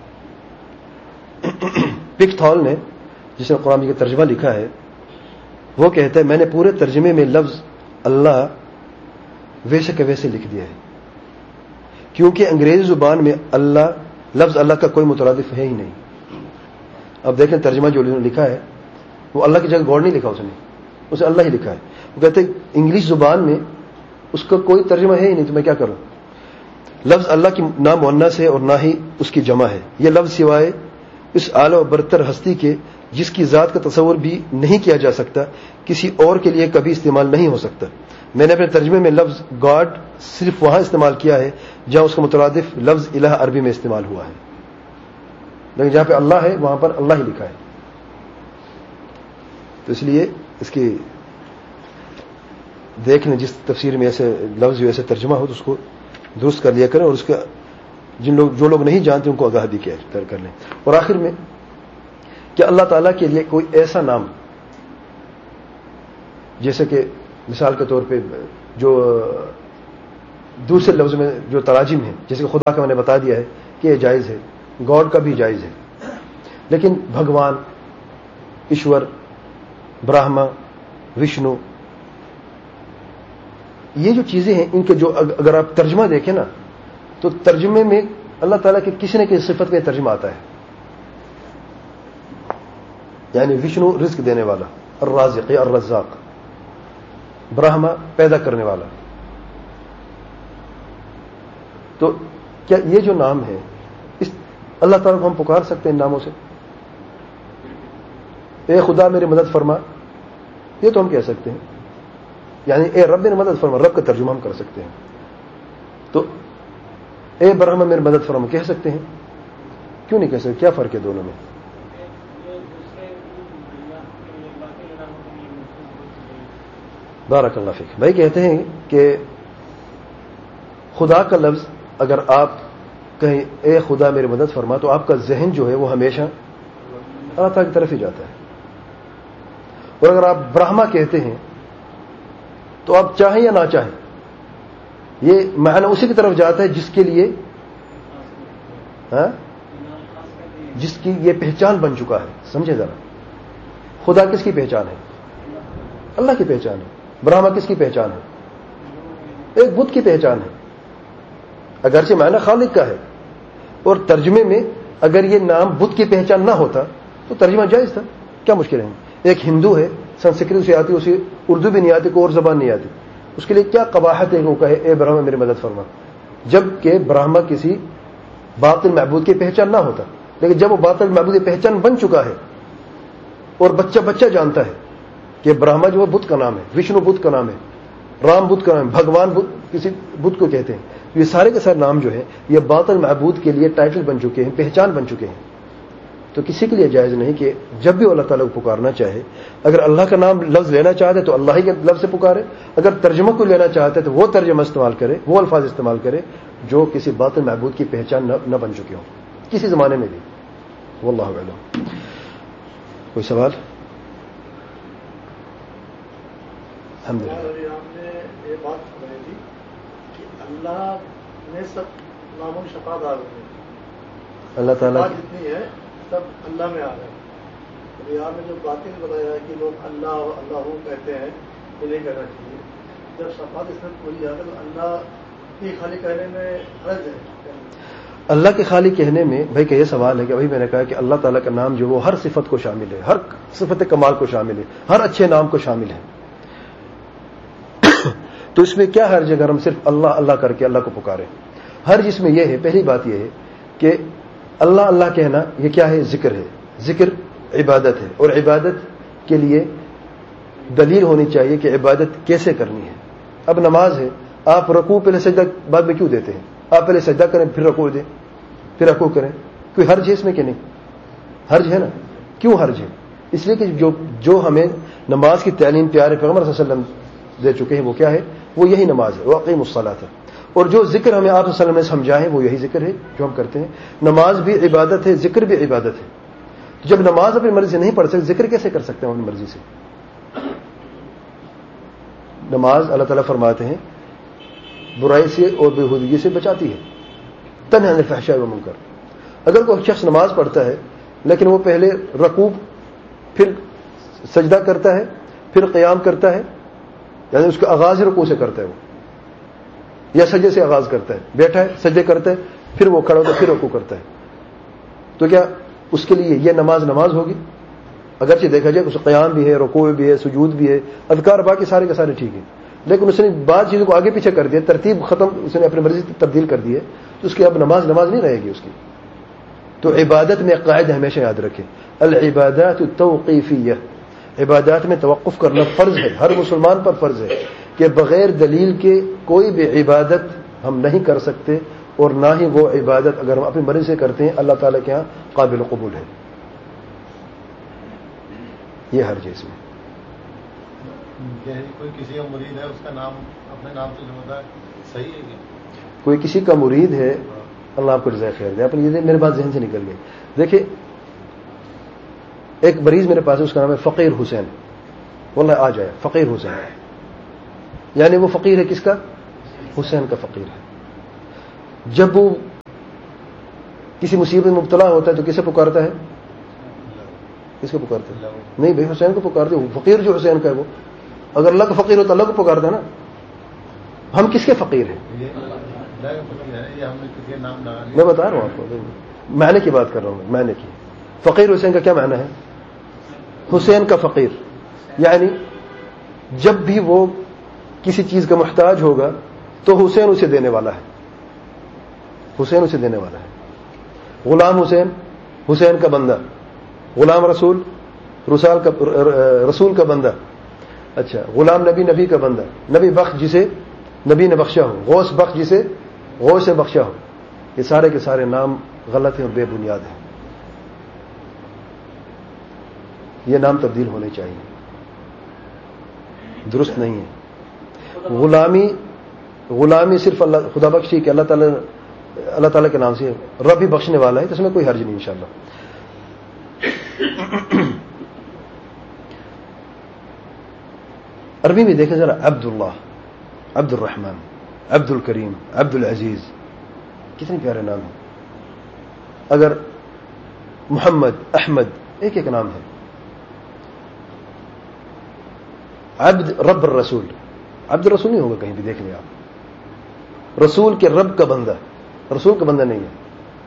پک تھال نے، جس نے قرآن کا ترجمہ لکھا ہے، وہ کہتا ہے میں نے پورے ترجمے میں لفظ اللہ ویسے کے ویسے لکھ دیا ہے، کیونکہ انگریزی زبان میں اللہ لفظ اللہ کا کوئی مترادف ہے ہی نہیں۔ اب دیکھیں ترجمہ جو لکھا ہے وہ اللہ کی جگہ گاڈ نہیں لکھا، اس نے اسے اللہ ہی لکھا ہے۔ وہ کہتے ہیں انگلش زبان میں اس کا کوئی ترجمہ ہے ہی نہیں، تو میں کیا کروں؟ لفظ اللہ کی نہ مؤنث ہے اور نہ ہی اس کی جمع ہے۔ یہ لفظ سوائے اس اعلی و برتر ہستی کے جس کی ذات کا تصور بھی نہیں کیا جا سکتا، کسی اور کے لیے کبھی استعمال نہیں ہو سکتا۔ میں نے اپنے ترجمے میں لفظ گاڈ صرف وہاں استعمال کیا ہے جہاں اس کا مترادف لفظ الہ عربی میں استعمال ہوا ہے، لیکن جہاں پہ اللہ ہے وہاں پر اللہ ہی لکھا ہے۔ تو اس لیے اس کی دیکھنے جس تفسیر میں ایسے لفظ ایسے ترجمہ ہو تو اس کو درست کر لیا کریں، اور اس کا جن لوگ جو لوگ نہیں جانتے ان کو آگاہ بھی کر لیں۔ اور آخر میں کہ اللہ تعالیٰ کے لیے کوئی ایسا نام، جیسے کہ مثال کے طور پہ جو دوسرے لفظ میں جو تراجم ہیں، جیسے کہ خدا کا میں نے بتا دیا ہے کہ یہ جائز ہے، گاڈ کا بھی جائز ہے، لیکن بھگوان، ایشور، برہما، وشنو، یہ جو چیزیں ہیں ان کے جو اگر آپ ترجمہ دیکھیں نا تو ترجمے میں اللہ تعالیٰ کے کسی نہ کسی صفت کا ترجمہ آتا ہے۔ یعنی وشنو رزق دینے والا، الرازق یا الرزاق، برہما پیدا کرنے والا. تو کیا یہ جو نام ہے اس اللہ تعالیٰ کو ہم پکار سکتے ہیں ان ناموں سے؟ اے خدا میری مدد فرما، یہ تو ہم کہہ سکتے ہیں. یعنی اے رب میری مدد فرما، رب کا ترجمہ ہم کر سکتے ہیں. تو اے برہما میری مدد فرما کہہ سکتے ہیں، کیوں نہیں کہہ سکتے؟ کیا فرق ہے دونوں میں؟ بارک اللہ فیک. بھائی کہتے ہیں کہ خدا کا لفظ اگر آپ کہیں اے خدا میری مدد فرما تو آپ کا ذہن جو ہے وہ ہمیشہ اللہ تعالیٰ کی طرف ہی جاتا ہے. اور اگر آپ برہما کہتے ہیں تو آپ چاہیں یا نہ چاہیں یہ معنی اسی کی طرف جاتا ہے جس کے لیے ہاں جس کی یہ پہچان بن چکا ہے. سمجھے ذرا، خدا کس کی پہچان ہے؟ اللہ کی پہچان ہے. برہما کس کی پہچان ہے؟ ایک بت کی پہچان ہے. اگرچہ معنی خالق کا ہے، اور ترجمے میں اگر یہ نام بت کی پہچان نہ ہوتا تو ترجمہ جائز تھا. کیا مشکل ہے؟ ایک ہندو ہے، سنسکرت سے آتی، اسے اردو بھی نہیں آتی، کوئی اور زبان نہیں آتی، اس کے لیے کیا قباحت ہے کہ وہ کہے اے برہما میری مدد فرما، جبکہ برہما کسی باطل معبود کی پہچان نہ ہوتا. لیکن جب وہ باطل معبود کی پہچان بن چکا ہے اور بچہ بچہ جانتا ہے کہ برہما جو ہے بت کا نام ہے، وشنو بت کا نام ہے، رام بت کا نام ہے، بھگوان بت کسی بت کو کہتے ہیں، یہ سارے کے سارے نام جو ہے یہ باطل معبود کے لیے ٹائٹل بن چکے ہیں، پہچان بن چکے ہیں. تو کسی کے لیے جائز نہیں کہ جب بھی اللہ تعالیٰ کو پکارنا چاہے، اگر اللہ کا نام لفظ لینا چاہتے تو اللہ ہی کے لفظ سے پکارے، اگر ترجمہ کو لینا چاہتے تو وہ ترجمہ استعمال کرے، وہ الفاظ استعمال کرے جو کسی باطل معبود کی پہچان نہ بن چکے ہوں کسی زمانے میں بھی. واللہ اعلم. کوئی سوال؟ الحمدللہ. آپ نے یہ بات بتائی تھی کہ اللہ نے سب ناموں کی شفاعت آ رہی ہے، اللہ تعالیٰ جتنی ہے سب اللہ میں آ رہے ہیں. تو یہاں میں جو باتیں بتایا ہے کہ لوگ اللہ اللہ کہتے ہیں، یہ نہیں کہنا چاہیے. جب شفاعت اس میں پوری جاتی ہے تو اللہ کی خالی کہنے میں حرج ہے. اللہ کے خالی کہنے میں بھائی کہ یہ سوال ہے کہ بھائی میں نے کہا کہ اللہ تعالیٰ کا نام جو وہ ہر صفت کو شامل ہے، ہر صفت کمال کو شامل ہے، ہر اچھے نام کو شامل ہے. تو اس میں کیا حرج ہے اگر ہم صرف اللہ اللہ کر کے اللہ کو پکاریں؟ ہر جس میں یہ ہے، پہلی بات یہ ہے کہ اللہ اللہ کہنا یہ کیا ہے؟ ذکر ہے. ذکر عبادت ہے، اور عبادت کے لیے دلیل ہونی چاہیے کہ عبادت کیسے کرنی ہے. اب نماز ہے، آپ رکوع پہلے سجدہ بعد میں کیوں دیتے ہیں؟ آپ پہلے سجدہ کریں پھر رکوع دیں، پھر رکوع کریں. کوئی حرج ہے اس میں کہ نہیں؟ حرج ہے نا. کیوں حرج ہے؟ اس لیے کہ جو جو ہمیں نماز کی تعلیم پیارے پیغمبر صلی اللہ علیہ وسلم دے چکے ہیں وہ کیا ہے؟ وہ یہی نماز ہے، واقعی الصلاۃ ہے. اور جو ذکر ہمیں آپ صلی اللہ علیہ وسلم نے سمجھا ہے وہ یہی ذکر ہے جو ہم کرتے ہیں. نماز بھی عبادت ہے، ذکر بھی عبادت ہے. جب نماز اپنی مرضی سے نہیں پڑھ سکتے، ذکر کیسے کر سکتے ہیں اپنی مرضی سے؟ نماز اللہ تعالیٰ فرماتے ہیں برائی سے اور بےہودگی سے بچاتی ہے، تنہی عن الفحشاء والمنکر. اگر کوئی شخص نماز پڑھتا ہے لیکن وہ پہلے رکوع پھر سجدہ کرتا ہے پھر قیام کرتا ہے، یعنی اس کا آغاز رکوع سے کرتا ہے، وہ یا سجدے سے آغاز کرتا ہے، بیٹھا ہے سجدے کرتا ہے پھر وہ کھڑا ہوتا ہے پھر رکوع کرتا ہے، تو کیا اس کے لیے یہ نماز نماز ہوگی؟ اگرچہ دیکھا جائے اس قیام بھی ہے، رکوع بھی ہے، سجود بھی ہے، اذکار باقی سارے کے سارے ٹھیک ہیں، لیکن اس نے بعض چیزوں کو آگے پیچھے کر دیا، ترتیب ختم اس نے اپنی مرضی سے تبدیل کر دی ہے، تو اس کی اب نماز نماز نہیں رہے گی اس کی. تو عبادت میں قاعدہ ہمیشہ یاد رکھیں، العبادات التوقیفیہ، عبادات میں توقف کرنا فرض ہے، ہر مسلمان پر فرض ہے کہ بغیر دلیل کے کوئی بھی عبادت ہم نہیں کر سکتے، اور نہ ہی وہ عبادت اگر ہم اپنی مرضی سے کرتے ہیں اللہ تعالیٰ کے ہاں قابل قبول ہے. یہ ہر چیز میں کوئی کسی کا مرید ہے اس کا نام اپنے نام سے جو ہوتا ہے صحیح ہے کیا؟ کوئی کسی کا مرید ہے، اللہ آپ کو جزائے خیر دے. اپنے یہ میرے بات ذہن سے نکل گئی. دیکھیں ایک مریض میرے پاس ہے، اس کا نام ہے فقیر حسین، واللہ آ جائے فقیر حسین، یعنی وہ فقیر ہے کس کا؟ حسین کا فقیر ہے. جب وہ کسی مصیبت میں مبتلا ہوتا ہے تو کسے پکارتا ہے؟ کس کو پکارتا ہے؟ نہیں بھائی حسین کو پکارتے. وہ فقیر جو حسین کا ہے، وہ اگر اللہ کا فقیر ہوتا اللہ کو پکارتا ہے نا. ہم کس کے فقیر ہیں؟ میں بتا رہا ہوں آپ کو، معنی کی بات کر رہا ہوں، معنی کی. فقیر حسین کا کیا معنی ہے؟ حسین کا فقیر، یعنی جب بھی وہ کسی چیز کا محتاج ہوگا تو حسین اسے دینے والا ہے، حسین اسے دینے والا ہے۔ غلام حسین، حسین کا بندہ، غلام رسول، رسال کا رسول کا بندہ، اچھا غلام نبی، نبی کا بندہ، نبی بخش جسے نبی نے بخشا ہو، غوث بخش جسے غوث سے بخشا ہو، یہ سارے کے سارے نام غلط ہیں اور بے بنیاد ہیں، یہ نام تبدیل ہونے چاہیے، درست نہیں ہے۔ غلامی غلامی صرف اللہ خدا بخشی کہ اللہ تعالیٰ اللہ تعالیٰ کے نام سے رب ہی بخشنے والا ہے، تو اس میں کوئی حرج نہیں انشاءاللہ۔ عربی میں دیکھیں ذرا، عبد اللہ، عبد الرحمن، عبد الکریم، عبد العزیز، کتنے پیارے نام ہیں۔ اگر محمد، احمد، ایک ایک نام ہے۔ عبد رب الرسول، عبد الرسول نہیں ہوگا کہیں بھی، دیکھ لیں آپ، رسول کے رب کا بندہ، رسول کا بندہ نہیں ہے۔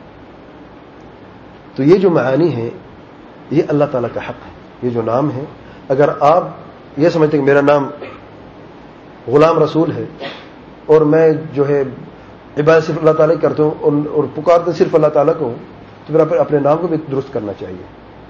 تو یہ جو معانی ہیں یہ اللہ تعالیٰ کا حق ہے، یہ جو نام ہے، اگر آپ یہ سمجھتے ہیں کہ میرا نام غلام رسول ہے اور میں جو ہے عبادت صرف اللہ تعالیٰ کی کرتا ہوں اور پکارتا صرف اللہ تعالیٰ کو ہوں، تو پھر اپنے نام کو بھی درست کرنا چاہیے،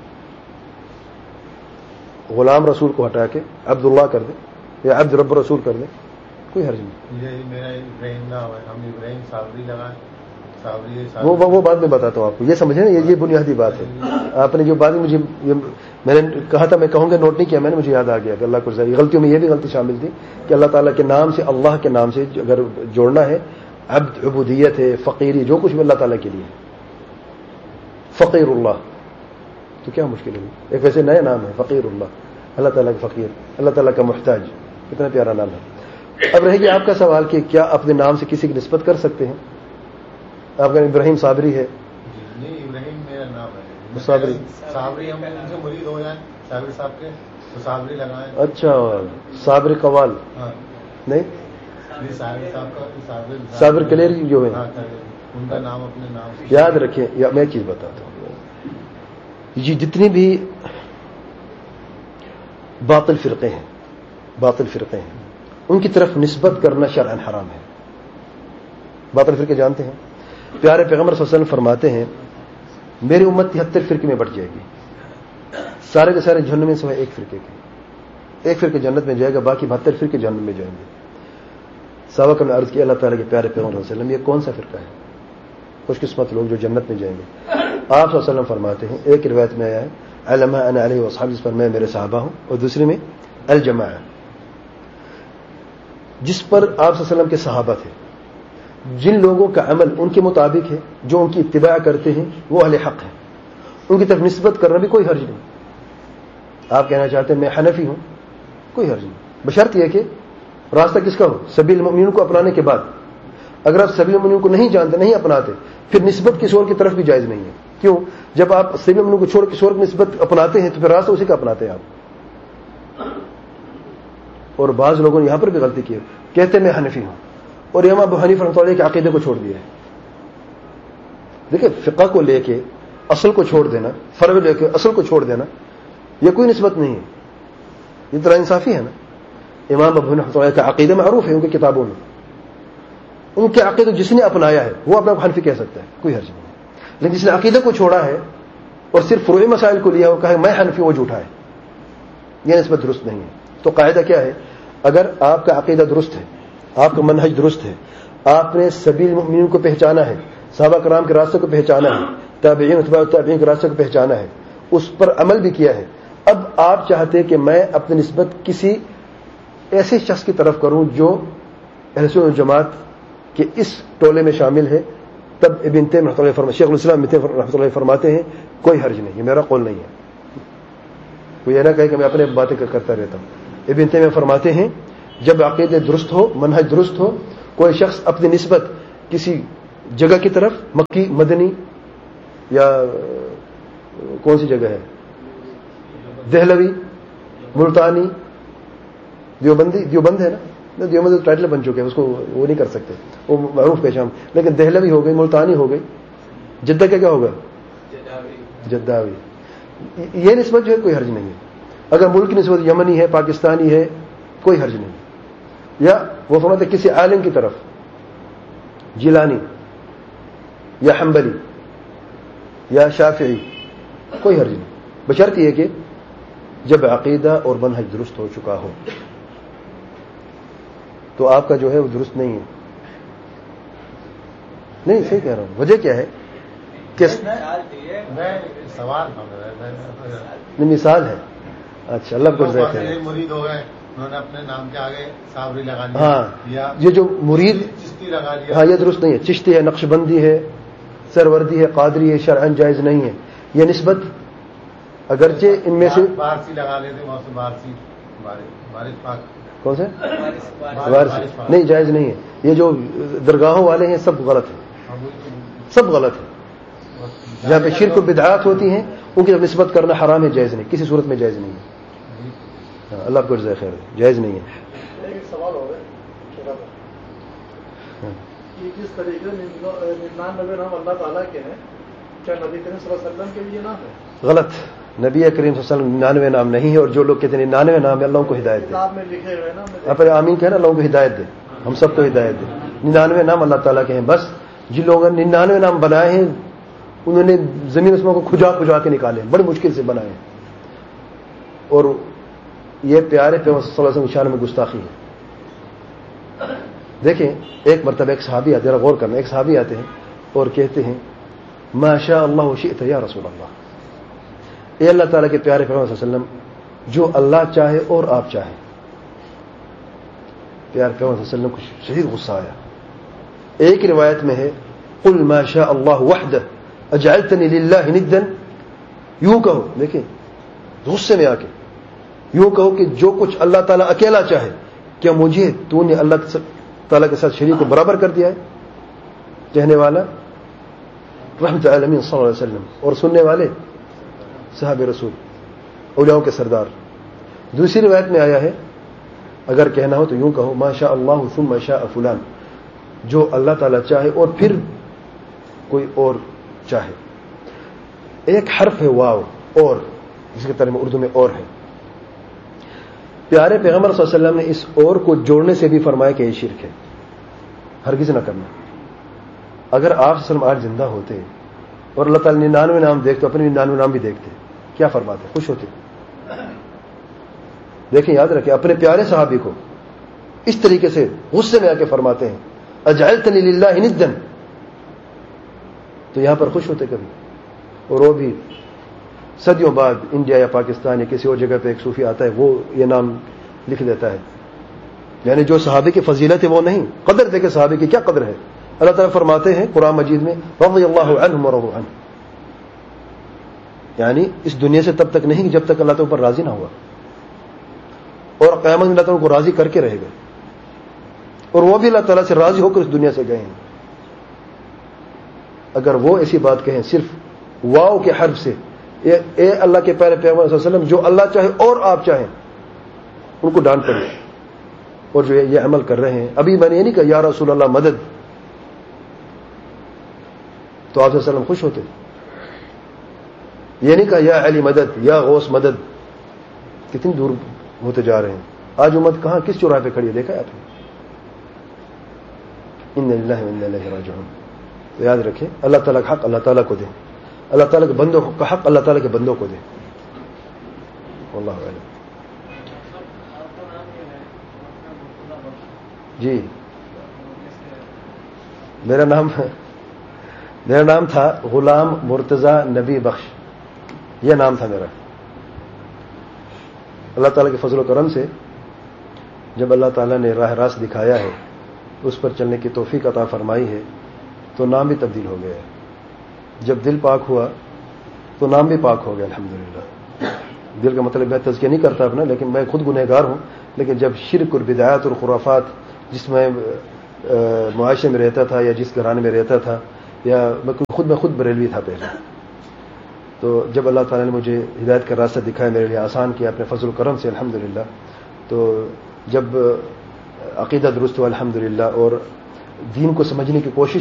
غلام رسول کو ہٹا کے عبد اللہ کر دیں یا عبد رب رسول کر دیں، کوئی حرج نہیں۔ یہ میرا ابراہیم نام ہے، ہم ابراہیم صابری لگائیں، صابری وہ وہ بعد میں بتاتا ہوں آپ کو، یہ سمجھیں نا، یہ بنیادی بات ہے۔ آپ نے جو بات مجھے میں نے کہا تھا، میں کہوں گا نوٹ نہیں کیا میں نے، مجھے یاد آ گیا کہ اللہ کو غلطیوں میں یہ بھی غلطی شامل تھی کہ اللہ تعالیٰ کے نام سے، اللہ کے نام سے اگر جوڑنا ہے، عبد عبودیت ہے، فقیری، جو کچھ بھی اللہ تعالیٰ کے لیے، فقیر اللہ، تو کیا مشکل ہے؟ ایک ویسے نیا نام ہے فقیر اللہ، اللہ تعالیٰ کا فقیر، اللہ تعالیٰ کا محتاج، کتنا پیارا نام ہے۔ اب رہے گا آپ کا سوال کہ کیا اپنے نام سے کسی کی نسبت کر سکتے ہیں؟ آپ کا ابراہیم صابری ہے، نہیں ابراہیم میرا نام ہے، صابری صابری ہم ان سے مرید ہو جائیں صابری صاحب کے تو صابری لگائیں۔ اچھا صابر قوال ہاں نہیں، صابری صاحب کا صابری صابر کلیری جو ہے، ان کا نام اپنے نام سے یاد رکھیں۔ یا میں ایک چیز بتاتا ہوں، یہ جتنی بھی باطل فرقے ہیں، باطل فرقے ہیں، ان کی طرف نسبت کرنا شرعاً حرام ہے۔ باطل فرقے جانتے ہیں، پیارے پیغمبر صلی اللہ علیہ وسلم فرماتے ہیں میری امت تہتر فرقے میں بٹ جائے گی، سارے کے سارے جہنم میں سوائے ایک فرقے کے، ایک فرقے جنت میں جائے گا، باقی بہتر فرقے جہنم میں جائیں گے۔ سابق نے عرض کیا اللہ تعالیٰ کے پیارے پیغمبر صلی اللہ علیہ وسلم یہ کون سا فرقہ ہے؟ خوش قسمت لوگ جو جنت میں جائیں گے۔ آپ صلی اللہ علیہ وسلم فرماتے ہیں، ایک روایت میں آیا ہے علما انا علیہ واصحابی، جس پر میں میرے صحابہ ہوں، اور دوسری میں الجماع، جس پر آپ صلی اللہ علیہ وسلم کے صحابہ تھے، جن لوگوں کا عمل ان کے مطابق ہے، جو ان کی اتباع کرتے ہیں، وہ اہل حق ہیں، ان کی طرف نسبت کرنا بھی کوئی حرج نہیں۔ آپ کہنا چاہتے ہیں میں حنفی ہوں، کوئی حرج نہیں، بشرط یہ کہ راستہ کس کا ہو، سبیل المؤمنین کو اپنانے کے بعد۔ اگر آپ سبیل المؤمنین کو نہیں جانتے، نہیں اپناتے، پھر نسبت کسی اور کی طرف بھی جائز نہیں ہے۔ کیوں؟ جب آپ سبیل المؤمنین کو چھوڑ کسی اور کی نسبت اپناتے ہیں تو پھر راستہ اسی کا اپناتے ہیں آپ۔ اور بعض لوگوں نے یہاں پر بھی غلطی کی، کہتے میں حنفی ہوں اور امام ابو حنیفہ رحمۃ اللہ علیہ کے عقیدے کو چھوڑ دیا ہے۔ دیکھیں فقہ کو لے کے اصل کو چھوڑ دینا، فرع لے کے اصل کو چھوڑ دینا، یہ کوئی نسبت نہیں ہے، یہ طرح انصافی ہے نا۔ امام ابو حنیفہ رحمۃ اللہ کا عقیدہ معروف ہے ان کی کتابوں میں، ان کے عقیدے جس نے اپنایا ہے وہ اپنا حنفی کہہ سکتا ہے، کوئی حرج نہیں، لیکن جس نے عقیدے کو چھوڑا ہے اور صرف فروعی مسائل کو لیا، وہ کہا میں حنفی، وہ جھوٹا ہے، یہ نسبت درست نہیں ہے۔ تو قاعدہ کیا ہے؟ اگر آپ کا عقیدہ درست ہے، آپ کا منہج درست ہے، آپ نے سبیل المؤمنین کو پہچانا ہے، صحابہ کرام کے راستے کو پہچانا ہے، تابعین اتباع تابعین کے راستے کو پہچانا ہے، اس پر عمل بھی کیا ہے، اب آپ چاہتے کہ میں اپنی نسبت کسی ایسے شخص کی طرف کروں جو اہل سنت والجماعت کے اس ٹولے میں شامل ہے، تب ابن تیمیہ رحمۃ اللہ فرماتے، شیخ الاسلام ابن تیمیہ رحمۃ اللہ فرماتے ہیں کوئی حرج نہیں، یہ میرا قول نہیں ہے، کوئی یہ نہ کہے کہ میں اپنے باتیں کرتا رہتا ہوں۔ ابن تیمیہ فرماتے ہیں جب عقیدے درست ہو، منہج درست ہو، کوئی شخص اپنی نسبت کسی جگہ کی طرف، مکی، مدنی، یا کون سی جگہ ہے، دہلوی، ملتانی، دیوبندی، دیوبند ہے نا، دیوبند ٹائٹل بن چکے ہیں، اس کو وہ نہیں کر سکتے، وہ معروف پہچان، لیکن دہلوی ہو گئی، ملتانی ہو گئی، جدہ کا کیا ہوگا، جداوی، یہ نسبت جو ہے کوئی حرج نہیں ہے، اگر ملک کی نسبت یمنی ہے، پاکستانی ہے، کوئی حرج نہیں. یا وہ فرماتے کسی عالم کی طرف، جیلانی یا حنبلی یا شافعی، کوئی حرج نہیں، بشرط یہ کہ جب عقیدہ اور منہج درست ہو چکا ہو. تو آپ کا جو ہے وہ درست نہیں ہے. نہیں صحیح کہہ رہا ہوں. وجہ کیا ہے کہ سوال مثال ہے. اچھا اللہ کو جزائے خیر. مرید ہو گئے، انہوں نے اپنے نام کے آگے صابری لگا لیا. ہاں یہ جو مرید چشتی لگا لیا، ہاں یہ درست نہیں ہے. چشتی ہے، نقش بندی ہے، سروردی ہے، قادری ہے، شرعاً جائز نہیں ہے. یہ نسبت اگرچہ ان میں سے بارسی لگا لیتے، موسم بارسی، بارش پاک، کون سے وارث نہیں، جائز نہیں ہے. یہ جو درگاہوں والے ہیں سب غلط ہیں، سب غلط ہے. جہاں پہ شرک و بدعات ہوتی ہیں ان کی نسبت کرنا حرام ہے، جائز نہیں، کسی صورت میں جائز نہیں ہے. اللہ کو جزائے خیر، جائز نہیں ہے. ایک سوال ہو گیا چھوٹا سا کہ جس طریقے سے ننانوے نام اللہ تعالیٰ کے ہیں، کیا نبی کریم صلی اللہ علیہ وسلم کے بھی یہ نام ہے؟ غلط. نبی کریم صلی اللہ علیہ وسلم ننانوے نام نہیں ہے. اور جو لوگ کہتے ہیں ننانوے نام ہے، اللہ ان کو ہدایت دے. کتاب میں لکھے ہوئے نا، اپنے آمین کہنا، اللہ ان کو ہدایت دے، ہم سب کو ہدایت دے. ننانوے نام اللہ تعالیٰ کے ہیں. بس جن لوگوں نے ننانوے نام بنائے ہیں انہوں نے زمین اسموں کو کھجا کھجا کے نکالے، بڑی مشکل سے بنائے ہیں. اور یہ پیارے پیغمبر صلی اللہ علیہ وسلم کی شان میں گستاخی ہے. دیکھیں ایک مرتبہ ایک صحابی آتے ہیں، غور کرنا، ایک صحابی آتے ہیں اور کہتے ہیں ما شاء اللہ وشئت یا رسول اللہ. اے اللہ تعالیٰ کے پیارے پیغمبر صلی اللہ علیہ وسلم، جو اللہ چاہے اور آپ چاہیں. پیارے پیغمبر صلی اللہ علیہ وسلم کو شدید غصہ آیا. ایک روایت میں ہے قل ما شاء اللہ وحدہ اجعلتنی للہ ندا. یوں کہو، دیکھیں غصے میں آ کے یوں کہو کہ جو کچھ اللہ تعالیٰ اکیلا چاہے، کیا مجھے تو نے اللہ تعالیٰ کے ساتھ شریک کو برابر کر دیا ہے؟ کہنے والا رحمت العالمین صلی اللہ علیہ وسلم، اور سننے والے صحابہ رسول، اولیاءوں کے سردار. دوسری روایت میں آیا ہے اگر کہنا ہو تو یوں کہو ما شاء اللہ ثم شاء فلان، جو اللہ تعالیٰ چاہے اور پھر کوئی اور چاہے. ایک حرف ہے واو، اور جس کے ترجمہ اردو میں اور ہے. پیارے پیغمبر صلی اللہ علیہ وسلم نے اس اور کو جوڑنے سے بھی فرمایا کہ یہ شرک ہے، ہرگز نہ کرنا. اگر آپ صلی اللہ علیہ وسلم آج زندہ ہوتے اور اللہ تعالیٰ ننانوے نام دیکھتے، اپنے ننانوے نام بھی دیکھتے، کیا فرماتے؟ خوش ہوتے. دیکھیں یاد رکھیں، اپنے پیارے صحابی کو اس طریقے سے غصے میں آ کے فرماتے ہیں اجعلتنی للہ ندا، تو یہاں پر خوش ہوتے کبھی؟ اور وہ بھی صدیوں بعد انڈیا یا پاکستان یا کسی اور جگہ پہ ایک صوفی آتا ہے، وہ یہ نام لکھ دیتا ہے. یعنی جو صحابی کی فضیلت ہے وہ نہیں. قدر دیکھے صحابی کی کیا قدر ہے. اللہ تعالیٰ فرماتے ہیں قرآن مجید میں رضی اللہ عنہم ورضوا عنہ، یعنی اس دنیا سے تب تک نہیں کہ جب تک اللہ تعالیٰ پر راضی نہ ہوا، اور قیامت میں اللہ تعالیٰ کو راضی کر کے رہے گا. اور وہ بھی اللہ تعالیٰ سے راضی ہو کر اس دنیا سے گئے ہیں. اگر وہ ایسی بات کہیں صرف واو کے حرف سے، اے, اے اللہ کے پیارے پیغمبر صلی اللہ علیہ وسلم، جو اللہ چاہے اور آپ چاہیں، ان کو ڈانٹ پڑے. اور جو یہ عمل کر رہے ہیں، ابھی میں نے یہ نہیں کہا یا رسول اللہ مدد، تو آپ صلی اللہ علیہ وسلم خوش ہوتے. یہ نہیں کہا یا علی مدد، یا غوث مدد. کتنی دور ہوتے جا رہے ہیں. آج امت کہاں کس چوراہے پہ کھڑی ہے دیکھا آپ نے؟ ان للہ و انا الیہ راجعون. تو یاد رکھیں اللہ تعالیٰ کا حق اللہ تعالیٰ کو دیں، اللہ تعالیٰ کے بندوں کا حق اللہ تعالیٰ کے بندوں کو دیں. واللہ اعلم. جی میرا نام میرا نام تھا غلام مرتضی نبی بخش، یہ نام تھا میرا. اللہ تعالیٰ کے فضل و کرم سے جب اللہ تعالیٰ نے راہ راست دکھایا ہے، اس پر چلنے کی توفیق عطا فرمائی ہے، تو نام بھی تبدیل ہو گیا ہے. جب دل پاک ہوا تو نام بھی پاک ہو گیا الحمدللہ. دل کا مطلب میں تزکیہ نہیں کرتا اپنا، لیکن میں خود گنہگار ہوں. لیکن جب شرک اور بدعات اور خرافات جس میں معاشرے میں رہتا تھا یا جس گھرانے میں رہتا تھا، یا خود میں خود بریلوی تھا پہلے، تو جب اللہ تعالیٰ نے مجھے ہدایت کا راستہ دکھایا، میرے لیے آسان کیا اپنے فضل و کرم سے الحمدللہ، تو جب عقیدہ درست ہوا الحمدللہ اور دین کو سمجھنے کی کوشش